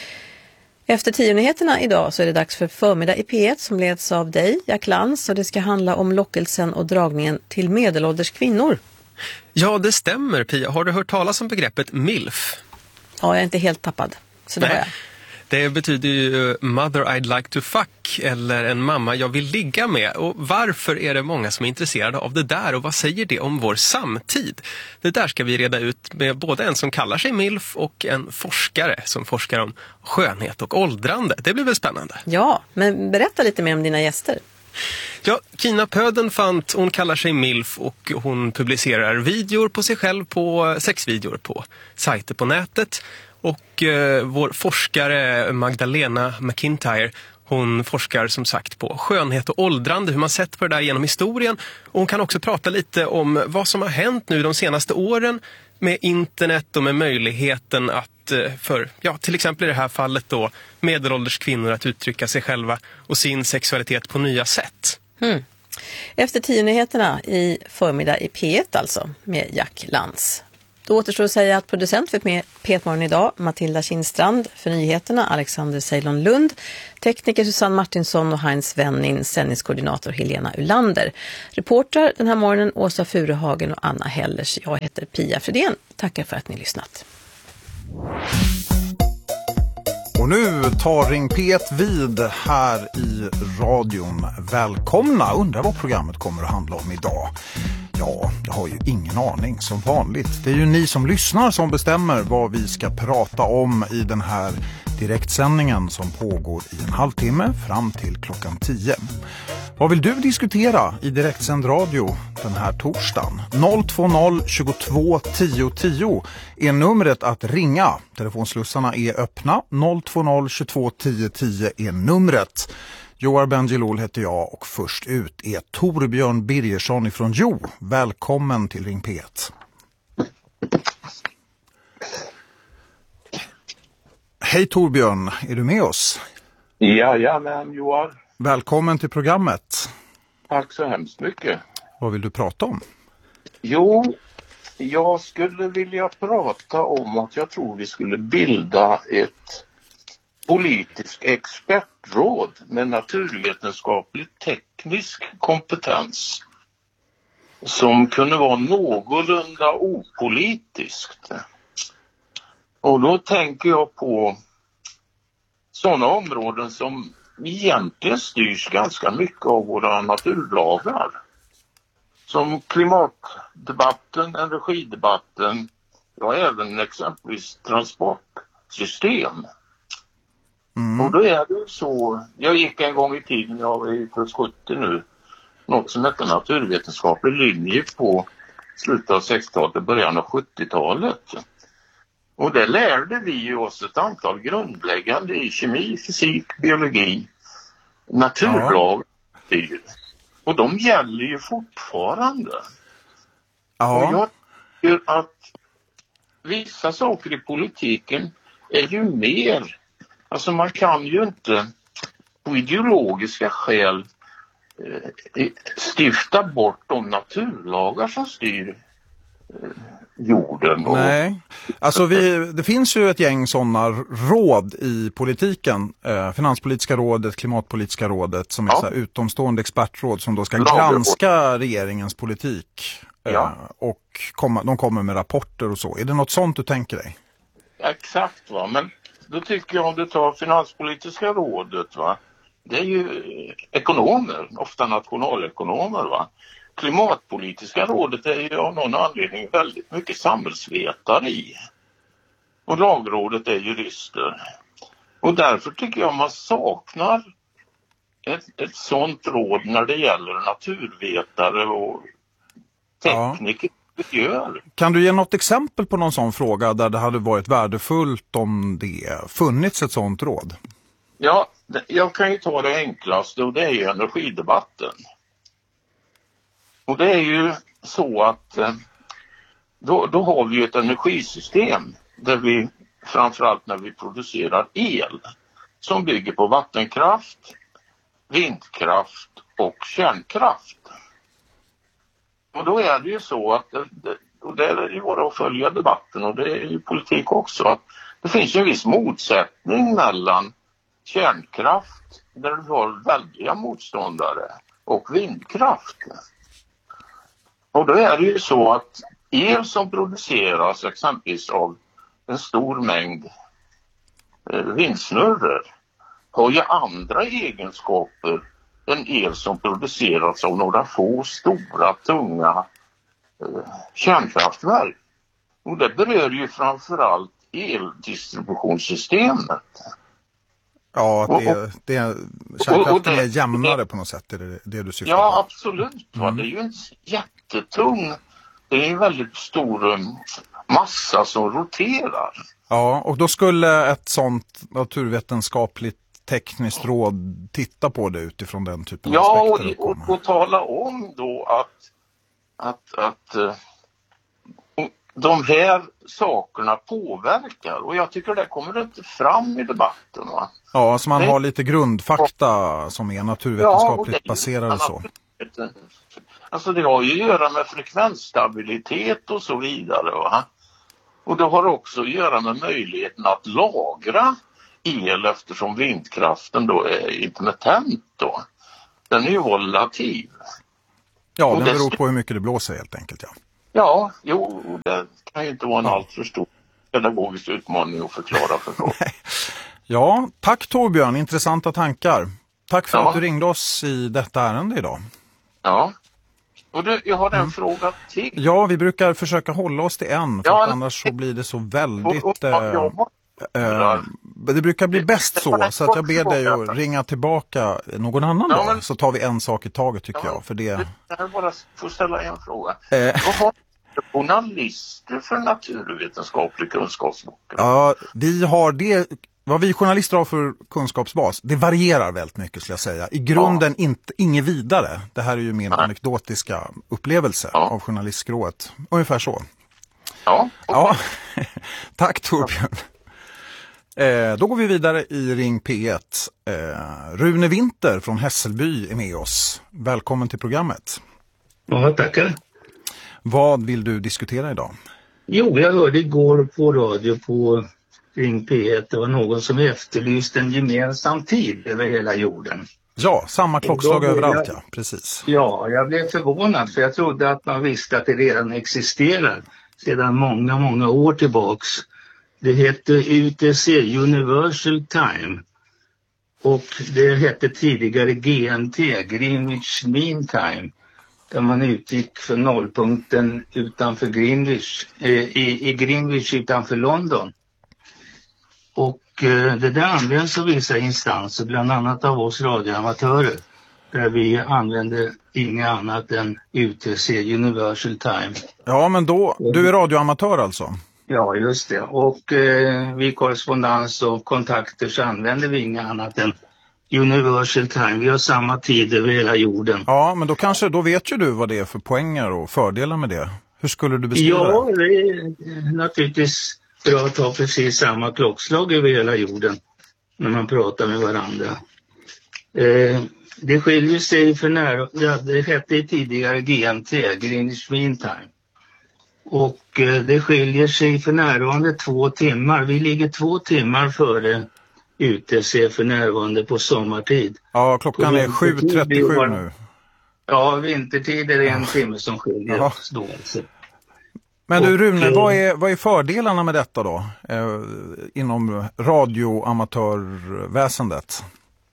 Efter tio-nyheterna idag så är det dags för förmiddag i P ett som leds av dig, Jack Lantz, och det ska handla om lockelsen och dragningen till medelålders kvinnor. Ja, det stämmer, Pia. Har du hört talas om begreppet MILF? Ja, jag är inte helt tappad. Så det var jag. Det betyder ju Mother I'd like to fuck eller en mamma jag vill ligga med. Och varför är det många som är intresserade av det där och vad säger det om vår samtid? Det där ska vi reda ut med både en som kallar sig milf och en forskare som forskar om skönhet och åldrande. Det blir väl spännande? Ja, men berätta lite mer om dina gäster. Ja, Kina Pödenfant, hon kallar sig milf och hon publicerar videor på sig själv, på sexvideor på sajter på nätet. Och eh, vår forskare Magdalena McIntyre, hon forskar som sagt på skönhet och åldrande, hur man sett på det där genom historien. Och hon kan också prata lite om vad som har hänt nu de senaste åren med internet och med möjligheten att eh, för, ja, till exempel i det här fallet då, medelålders kvinnor att uttrycka sig själva och sin sexualitet på nya sätt. Mm. Efter tio nyheterna i förmiddag i P ett alltså, med Jack Lantz. Då återstår att säga att producent för P ett-morgon idag, Matilda Kindstrand, för nyheterna Alexander Ceylon Lund, tekniker Susanne Martinsson och Heinz Wennin, sändningskoordinator Helena Ulander. Reportrar den här morgonen Åsa Furuhagen och Anna Hellers. Jag heter Pia Fredén. Tackar för att ni lyssnat. Och nu tar Ring P ett vid här i radion. Välkomna, undrar vad programmet kommer att handla om idag. Ja, jag har ju ingen aning som vanligt. Det är ju ni som lyssnar som bestämmer vad vi ska prata om i den här direktsändningen som pågår i en halvtimme fram till klockan tio. Vad vill du diskutera i direktsänd radio den här torsdagen? noll två noll tjugotvå tio tio är numret att ringa. Telefonslussarna är öppna. noll två noll tjugotvå tio tio är numret. Joar Bengilol heter jag och först ut är Torbjörn Birgersson ifrån Jo. Välkommen till Ring P ett. Hej Torbjörn, är du med oss? Jajamän, Joar. Välkommen till programmet. Tack så hemskt mycket. Vad vill du prata om? Jo, jag skulle vilja prata om att jag tror vi skulle bilda ett politiskt expertråd med naturvetenskaplig teknisk kompetens som kunde vara någorlunda opolitiskt. Och då tänker jag på sådana områden som egentligen styrs ganska mycket av våra naturlagar. Som klimatdebatten, energidebatten, ja även exempelvis transportsystem. Mm. Och då är det så, jag gick en gång i tiden, jag är plus sjuttio nu, något som heter naturvetenskaplig linje på slutet av sextiotalet, början av sjuttiotalet. Och det lärde vi ju oss ett antal grundläggande i kemi, fysik, biologi, naturlag. Ja. Och de gäller ju fortfarande. Ja. Och jag tycker att vissa saker i politiken är ju mer, alltså man kan ju inte på ideologiska skäl eh, stifta bort de naturlagar som styr eh, jorden. Och... Nej, alltså vi, det finns ju ett gäng sådana råd i politiken. Eh, Finanspolitiska rådet, Klimatpolitiska rådet som är ja. så här utomstående expertråd som då ska granska regeringens politik. Eh, ja. Och komma, de kommer med rapporter och så. Är det något sånt du tänker dig? Exakt, va, men då tycker jag om du tar Finanspolitiska rådet, va, det är ju ekonomer, ofta nationalekonomer, va. Klimatpolitiska rådet är ju av någon anledning väldigt mycket samhällsvetare i. Och lagrådet är jurister. Och därför tycker jag man saknar ett, ett sånt råd när det gäller naturvetare och tekniker. Ja. Gör. Kan du ge något exempel på någon sån fråga där det hade varit värdefullt om det funnits ett sånt råd? Ja, jag kan ju ta det enklaste och det är ju energidebatten. Och det är ju så att då, då har vi ju ett energisystem där vi framförallt när vi producerar el som bygger på vattenkraft, vindkraft och kärnkraft. Och då är det ju så att, och det är ju bara att följa debatten och det är ju politik också, att det finns ju en viss motsättning mellan kärnkraft där du har väldiga motståndare och vindkraft. Och då är det ju så att el som produceras exempelvis av en stor mängd eh, vindsnurror har ju andra egenskaper än el som produceras av några få stora, tunga eh, kärnkraftverk. Och det berör ju framförallt eldistributionssystemet. Ja, att det, och, och, det, kärnkraften och det, är jämnare på något sätt, är det det du syftar ja, på? Ja, absolut. Va? Mm. Det är ju en jättetung, det är en väldigt stor um, massa som roterar. Ja, och då skulle ett sånt naturvetenskapligt tekniskt råd titta på det utifrån den typen ja, av aspekter. Ja, och, och, och tala om då att, att, att uh, de här sakerna påverkar, och jag tycker det kommer inte fram i debatten. Va? Ja, så man det... har lite grundfakta som är naturvetenskapligt ja, baserade så. Alltså det har ju att göra med frekvensstabilitet och så vidare. Va? Och det har också att göra med möjligheten att lagra el eftersom vindkraften då är intermittent då. Den är ju volatil. Ja, och den det... beror på hur mycket det blåser helt enkelt, ja. Ja, jo, det kan ju inte vara en alltför stor pedagogisk utmaning att förklara för folk. Ja, tack Torbjörn, intressanta tankar. Tack för ja. att du ringde oss i detta ärende idag. Ja, och du, jag har en mm. fråga till. Ja, vi brukar försöka hålla oss till en, för ja, annars så blir det så väldigt... Och, och, äh, äh, det brukar bli bäst så, så att jag ber dig att ringa tillbaka någon annan ja, men, dag, så tar vi en sak i taget tycker ja, jag. För det... Jag bara får ställa en fråga. Eh. Vad har journalister för naturvetenskaplig kunskapsbok? Ja, vi har det... Vad vi journalister har för kunskapsbas, det varierar väldigt mycket skulle jag säga. I grunden ja. inte, inget vidare. Det här är ju min ja. anekdotiska upplevelse ja. av journalistskrået. Ungefär så. Ja. ja. Tack Torbjörn. Eh, då går vi vidare i Ring P ett. Eh, Rune Winter från Hässelby är med oss. Välkommen till programmet. Ja, tackar. Vad vill du diskutera idag? Jo, jag hörde igår på radio på Ring P ett. Det var någon som efterlyste en gemensam tid över hela jorden. Ja, samma klockslag överallt, jag, ja, precis. Ja, jag blev förvånad för jag trodde att man visste att det redan existerar sedan många, många år tillbaks. Det hette U T C, Universal Time. Och det hette tidigare G M T, Greenwich Mean Time. Där man utgick för nollpunkten utanför Greenwich, eh, i, i Greenwich utanför London. Och eh, det där används av vissa instanser, bland annat av oss radioamatörer. Där vi använder inga annat än U T C, Universal Time. Ja, men då, du är radioamatör alltså? Ja, just det. Och eh, vid korrespondens och kontakter så använder vi inga annat än Universal Time. Vi har samma tid över hela jorden. Ja, men då kanske, då vet ju du vad det är för poänger och fördelar med det. Hur skulle du beskriva det? Ja, det är naturligtvis bra att ha precis samma klockslag över hela jorden när man pratar med varandra. Eh, det skiljer sig för nära, ja, det hette tidigare G M T, Greenwich Mean Time. Och eh, det skiljer sig för närvarande två timmar. Vi ligger två timmar före U T C för närvarande på sommartid. Ja, klockan är sju trettiosju nu. Ja, vintertid är det en timme som skiljer oss då. Alltså. Men du Rune, och, vad, är, vad är fördelarna med detta då? Eh, inom radioamatörväsendet?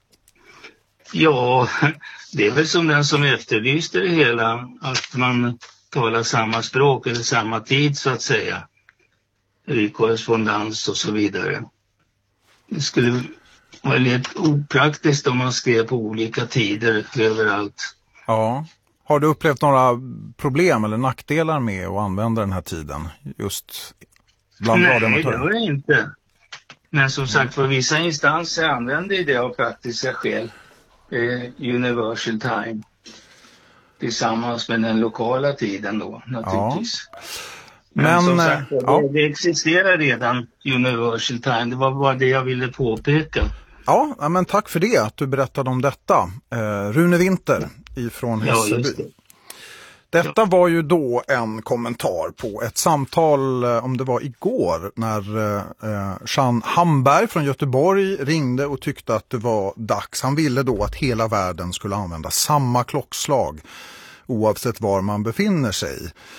Ja, det är väl som den som efterlyste det hela. Att man talar samma språk eller samma tid så att säga. I korrespondens och så vidare. Det skulle vara lite opraktiskt om man skrev på olika tider överallt. Ja. Har du upplevt några problem eller nackdelar med att använda den här tiden? Just bland radioamatörer? Nej, det var det inte. Men som sagt, för vissa instanser använder det av praktiska skäl. Eh, Universal Time. Tillsammans med den lokala tiden då, naturligtvis. Ja. Men, Men som sagt, det, ja. det existerar redan Universal Time. Det var bara det jag ville påpeka. Ja, men tack för det att du berättade om detta. Eh, Rune Winter ifrån Hässelby. Ja, det. Detta var ju då en kommentar på ett samtal, om det var igår, när eh, Jean Hamberg från Göteborg ringde och tyckte att det var dags. Han ville då att hela världen skulle använda samma klockslag oavsett var man befinner sig.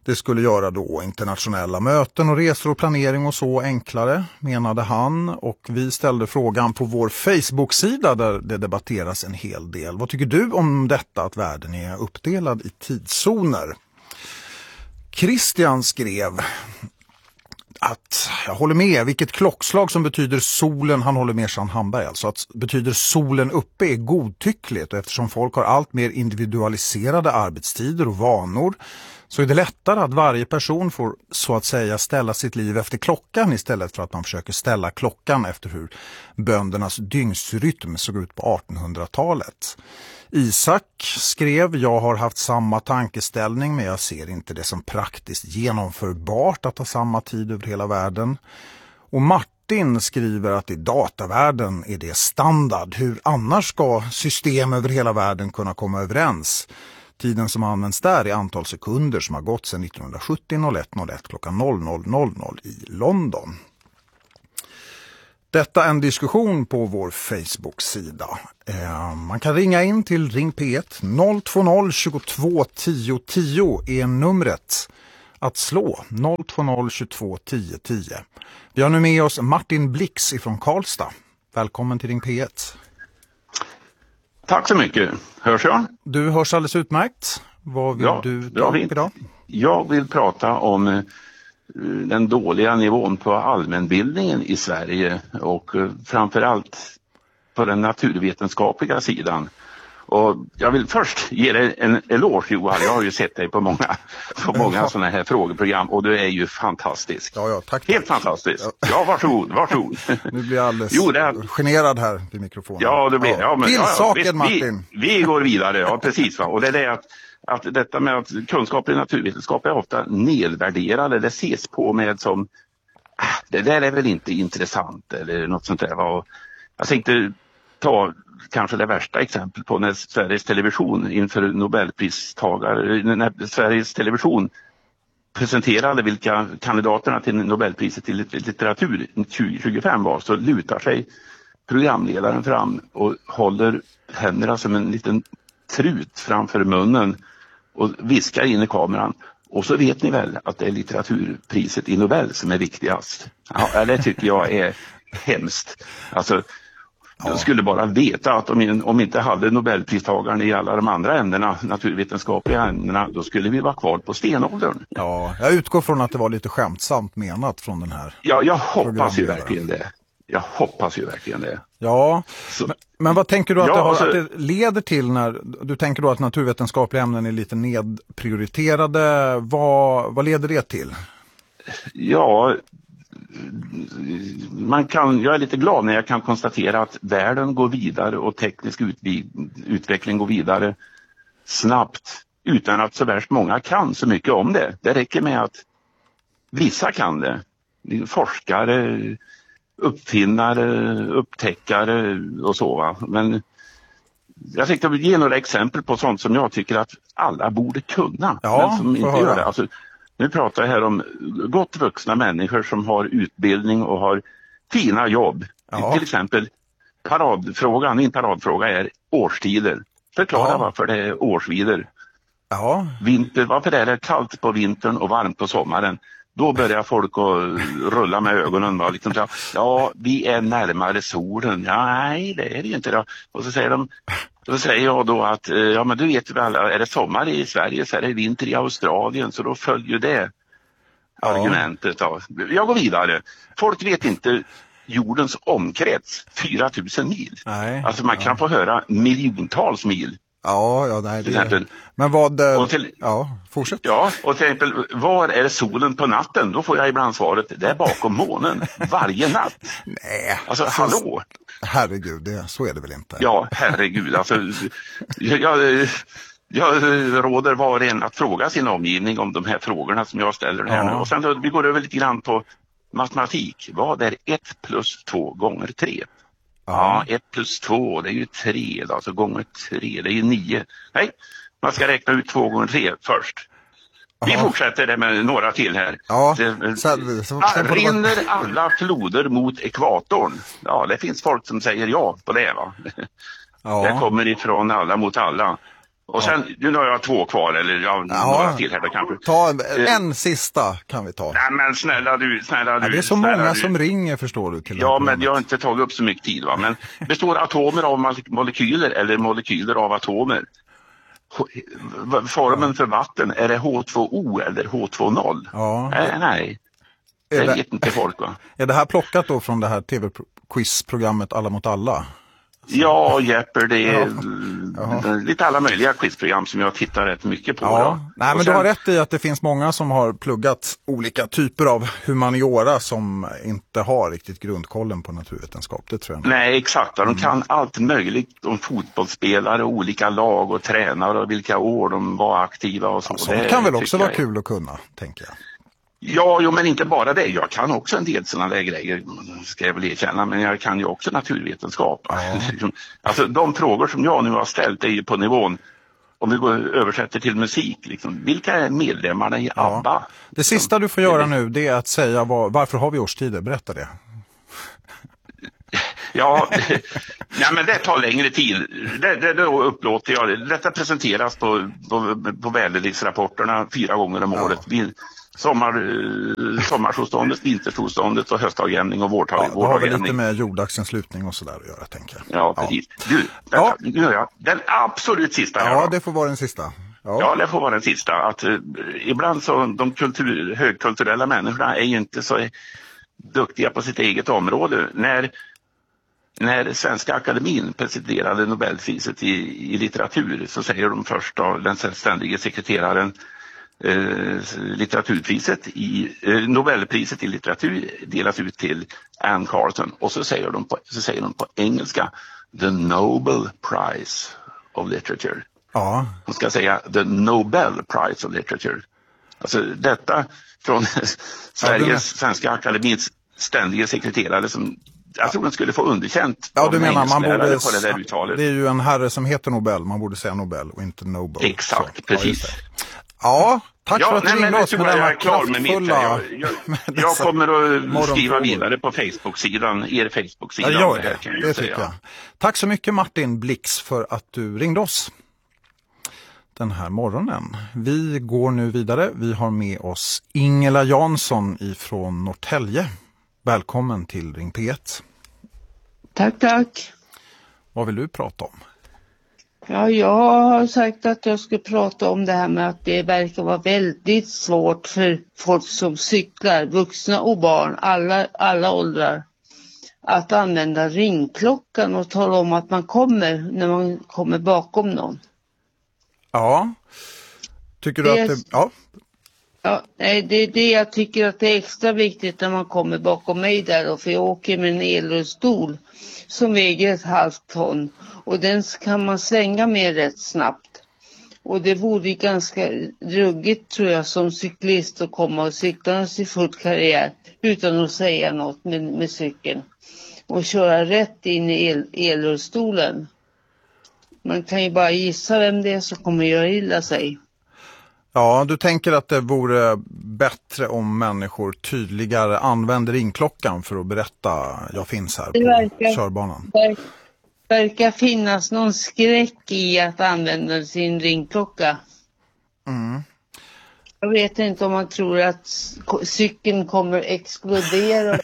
Det skulle göra då internationella möten och resor och planering och så enklare, menade han. Och vi ställde frågan på vår Facebook-sida där det debatteras en hel del. Vad tycker du om detta att världen är uppdelad i tidszoner? Christian skrev att jag håller med, vilket klockslag som betyder solen, han håller med Jean Hamberg alltså, att betyder solen uppe är godtyckligt, och eftersom folk har allt mer individualiserade arbetstider och vanor så är det lättare att varje person får så att säga ställa sitt liv efter klockan istället för att man försöker ställa klockan efter hur böndernas dygnsrytm såg ut på artonhundratalet. Isak skrev, jag har haft samma tankeställning men jag ser inte det som praktiskt genomförbart att ha samma tid över hela världen. Och Martin skriver att i datavärlden är det standard. Hur annars ska system över hela världen kunna komma överens? Tiden som används där är antal sekunder som har gått sedan nittonhundrasjuttio noll ett noll ett klockan noll noll noll noll i London. Detta är en diskussion på vår Facebook-sida. Eh, man kan ringa in till Ring P ett noll två noll tjugotvå tio tio är numret att slå. noll två noll tjugotvå tio tio. Vi har nu med oss Martin Blix ifrån Karlstad. Välkommen till Ring P ett. Tack så mycket. Hörs jag? Du hörs alldeles utmärkt. Vad vill ja, du ta upp idag? Jag vill prata om den dåliga nivån på allmänbildningen i Sverige och framförallt på den naturvetenskapliga sidan. Och jag vill först ge dig en eloge, Johan. Jag har ju sett dig på många, på många sådana här frågeprogram och du är ju fantastisk. Ja, ja, tack. Helt fantastisk. Ja, varsågod, varsågod. Nu blir jag alldeles jo, det... generad här vid mikrofonen. Ja, det blir ja. Ja, men, till ja, saken, visst, Martin. Vi, vi går vidare, ja precis. Va? Och det är det att, att detta med att kunskap i naturvetenskap är ofta nedvärderade. Det ses på med som, det där är väl inte intressant eller något sånt där. Va? Och jag tänkte ta kanske det värsta exempel på när Sveriges Television inför Nobelpristagare, när Sveriges Television presenterade vilka kandidaterna till Nobelpriset i litteratur tjugo tjugofem var, så lutar sig programledaren fram och håller händerna som en liten trut framför munnen och viskar in i kameran. Och så vet ni väl att det är litteraturpriset i Nobel som är viktigast. Ja, det tycker jag är hemskt. Alltså, Ja. Jag skulle bara veta att om, om inte hade Nobelpristagaren i alla de andra ämnena, naturvetenskapliga ämnena, då skulle vi vara kvar på stenåldern. Ja, jag utgår från att det var lite skämtsamt menat från den här. Ja, jag hoppas ju verkligen det. Jag hoppas ju verkligen det. Ja, men, men vad tänker du att, ja, det har, alltså, att det leder till när du tänker då att naturvetenskapliga ämnen är lite nedprioriterade? Vad, vad leder det till? Ja, man kan, jag är lite glad när jag kan konstatera att världen går vidare och teknisk utvi- utveckling går vidare snabbt utan att så värst många kan så mycket om det. Det räcker med att vissa kan det. Forskare, uppfinnare, upptäckare och så. Va? Men jag tänkte ge några exempel på sånt som jag tycker att alla borde kunna. Ja, men som inte höra. gör det. Alltså, nu pratar jag här om gott vuxna människor som har utbildning och har fina jobb. Ja. Till exempel paradfrågan, min paradfråga är årstider. Förklara Ja. varför det är årstider. Ja. Vinter, varför är det kallt på vintern och varmt på sommaren? Då börjar folk att rulla med ögonen. Va? Liksom, ja, vi är närmare solen. Ja, nej, det är det ju inte. Då. Och så säger de, då säger jag då att ja, men du vet väl, är det sommar i Sverige så är det vinter i Australien. Så då följer det Ja. argumentet. Då. Jag går vidare. Folk vet inte jordens omkrets, fyra tusen mil. Nej. Alltså man kan få höra miljontals mil. Ja, ja, nej, Till det exempel. Men vad... Och till, ja, fortsätt. Ja, och till exempel, var är solen på natten? Då får jag ibland svaret, det är bakom månen. Varje natt. Nej. Alltså, Så- hallå? Herregud, det, så är det väl inte? Ja, herregud. Alltså, jag, jag, jag råder var och en att fråga sin omgivning om de här frågorna som jag ställer här Ja. nu. Och sen då, vi går över lite grann på matematik. Vad är ett plus två gånger tre? Ja, ett plus två, det är ju tre då, alltså gånger tre, det är ju nio. Nej, man ska räkna ut två gånger tre först. Vi Ja. fortsätter det med några till här. Ja, Det, sen, så, ah, sen får det vara- rinner alla floder mot ekvatorn? Ja, det finns folk som säger ja på det, va? Ja. Det kommer ifrån alla mot alla. Och sen, ja. Nu har jag två kvar, eller ja, ja. några till här då kanske. Ta en sista kan vi ta. Nej men snälla du, snälla du. Ja, det är så många du. som ringer, förstår du. Till ja, men jag har inte tagit upp så mycket tid va. Men består atomer av molekyler eller molekyler av atomer? Formen för vatten, är det H två O eller H två noll? Ja. Nej, nej. Det, det vet inte folk va. Är det här plockat då från det här tv-quizprogrammet Alla mot alla? Ja, Jeopardy, det är ja. lite alla möjliga quizprogram som jag tittar rätt mycket på. Ja. Nej, men sen... du har rätt i att det finns många som har pluggat olika typer av humaniora som inte har riktigt grundkollen på naturvetenskap, det tror jag. Nej, exakt. De kan mm. allt möjligt om fotbollsspelare, olika lag och tränare och vilka år de var aktiva och så. Ja, sånt kan väl också vara kul att kunna, tänker jag. Ja, jo, men inte bara det. Jag kan också en del sådana där grejer, ska jag väl erkänna, men jag kan ju också naturvetenskap. Ja. Alltså de frågor som jag nu har ställt är ju på nivån, om vi går översätter till musik, liksom, vilka är medlemmarna i ABBA? Ja. Det sista du får göra nu, det är att säga var, varför har vi årstider? Berätta det. Ja, nej, men det tar längre tid. Det, det, då upplåter jag det. Detta presenteras på, på, på väderleksrapporterna fyra gånger om året. Ja. Sommar, sommarsolståndet, vintersolståndet och höstavjämning och vårtag. Ja, det har väl lite med jordaxens slutning och sådär att göra, tänker jag. Ja, precis. Ja. Du, detta, ja. nu gör jag den absolut sista. Ja, här, det får vara den sista. Ja, ja det får vara den sista. Att, uh, ibland så, de kultur, högkulturella människorna är ju inte så duktiga på sitt eget område. När, när Svenska Akademin presenterade Nobelpriset i, i litteratur så säger de först då, den ständige sekreteraren, Eh, litteraturpriset i eh, Nobelpriset i litteratur delas ut till Anne Carson och så säger de på, så säger de på engelska the Nobel Prize of Literature. Ja. De ska säga the Nobel Prize of Literature. Alltså detta från Sveriges ja, Svenska Akademins ständiga sekreterare som jag tror den skulle få underkänt. Ja, du menar man borde på det, där uttalet. Det är ju en herre som heter Nobel, man borde säga Nobel och inte Nobel. Exakt, så, precis. Ja, ja, tack ja, för att du ringde oss med jag denna är klar med mitt. Jag, jag, jag kommer att skriva vidare på Facebook-sidan, er Facebook-sida. Ja, det, det, här, kan det tycker jag. Tack så mycket Martin Blix för att du ringde oss den här morgonen. Vi går nu vidare. Vi har med oss Ingela Jansson ifrån Norrtälje. Välkommen till Ring P ett. Tack, tack. Vad vill du prata om? Ja, jag har sagt att jag ska prata om det här med att det verkar vara väldigt svårt för folk som cyklar, vuxna och barn, alla, alla åldrar, att använda ringklockan och tala om att man kommer när man kommer bakom någon. Ja, tycker du det, att det... Ja. Ja, nej, det är det jag tycker att det är extra viktigt när man kommer bakom mig där då, för jag åker med en elrullstol som väger ett halvt ton och den kan man svänga med rätt snabbt. Och det vore ganska ruggigt tror jag som cyklist att komma och cykla i full karriär utan att säga något med, med cykeln och köra rätt in i el, elrullstolen. Man kan ju bara gissa vem det är som kommer göra illa sig. Ja, du tänker att det vore bättre om människor tydligare använder ringklockan för att berätta jag finns här på verkar, körbanan. Det verkar finnas någon skräck i att använda sin ringklocka. Mm. Jag vet inte om man tror att cykeln kommer explodera.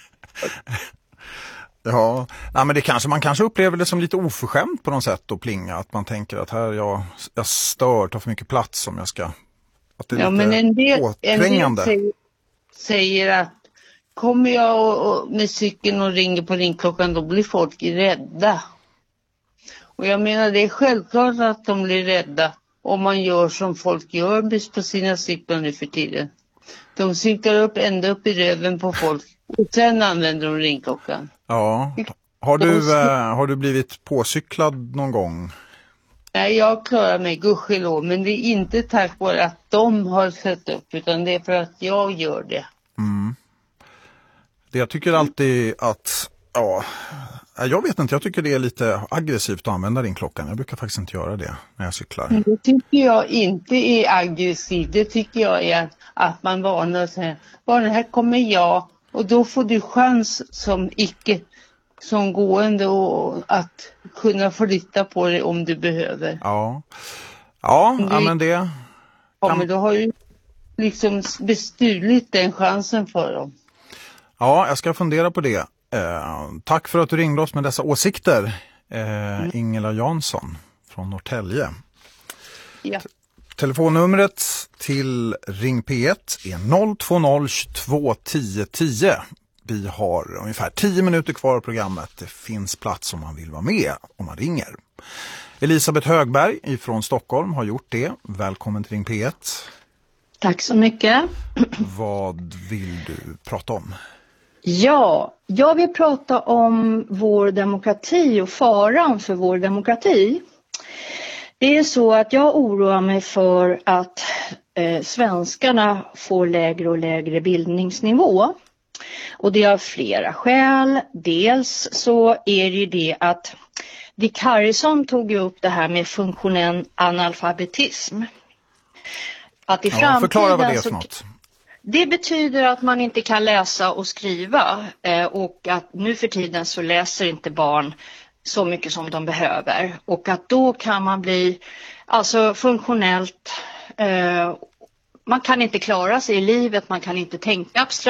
Ja, nej, men det kanske, man kanske upplever det som lite oförskämt på något sätt att plinga. Att man tänker att här jag, jag stör, tar för mycket plats om jag ska... Att det är ja, lite men en del, en del säger, säger att kommer jag och, och med cykeln och ringer på ringklockan då blir folk rädda. Och jag menar det är självklart att de blir rädda om man gör som folk gör på sina cyklar nu för tiden. De cyklar upp ända upp i röven på folk och sen använder de ringklockan. Ja, har du, äh, har du blivit påcyklad någon gång? Nej, jag klarar mig gudskelov, men det är inte tack vare att de har sett upp utan det är för att jag gör det. Mm. Det jag tycker alltid att, ja, jag vet inte, jag tycker det är lite aggressivt att använda din klockan. Jag brukar faktiskt inte göra det när jag cyklar. Men det tycker jag inte är aggressivt, det tycker jag är att man varnar och säger, bara här kommer jag och då får du chans som icke som gående och att kunna flytta på det om du behöver. Ja. Ja, ja men det... Kan... Ja, men då har ju liksom bestulit den chansen för dem. Ja, jag ska fundera på det. Eh, tack för att du ringde oss med dessa åsikter. Eh, mm. Ingela Jansson från Norrtälje. Ja. Telefonnumret till Ring P ett är noll två noll två tio tio. Vi har ungefär tio minuter kvar av programmet. Det finns plats om man vill vara med om man ringer. Elisabeth Högberg från Stockholm har gjort det. Välkommen till Ring P ett. Tack så mycket. Vad vill du prata om? Ja, jag vill prata om vår demokrati och faran för vår demokrati. Det är så att jag oroar mig för att eh, svenskarna får lägre och lägre bildningsnivå. Och det har flera skäl. Dels så är det ju det att Dick Harrison tog upp det här med funktionell analfabetism. Att i ja, framtiden förklara vad det är för så, något. Det betyder att man inte kan läsa och skriva eh, och att nu för tiden så läser inte barn så mycket som de behöver. Och att då kan man bli alltså funktionellt, eh, man kan inte klara sig i livet, man kan inte tänka abstrakt.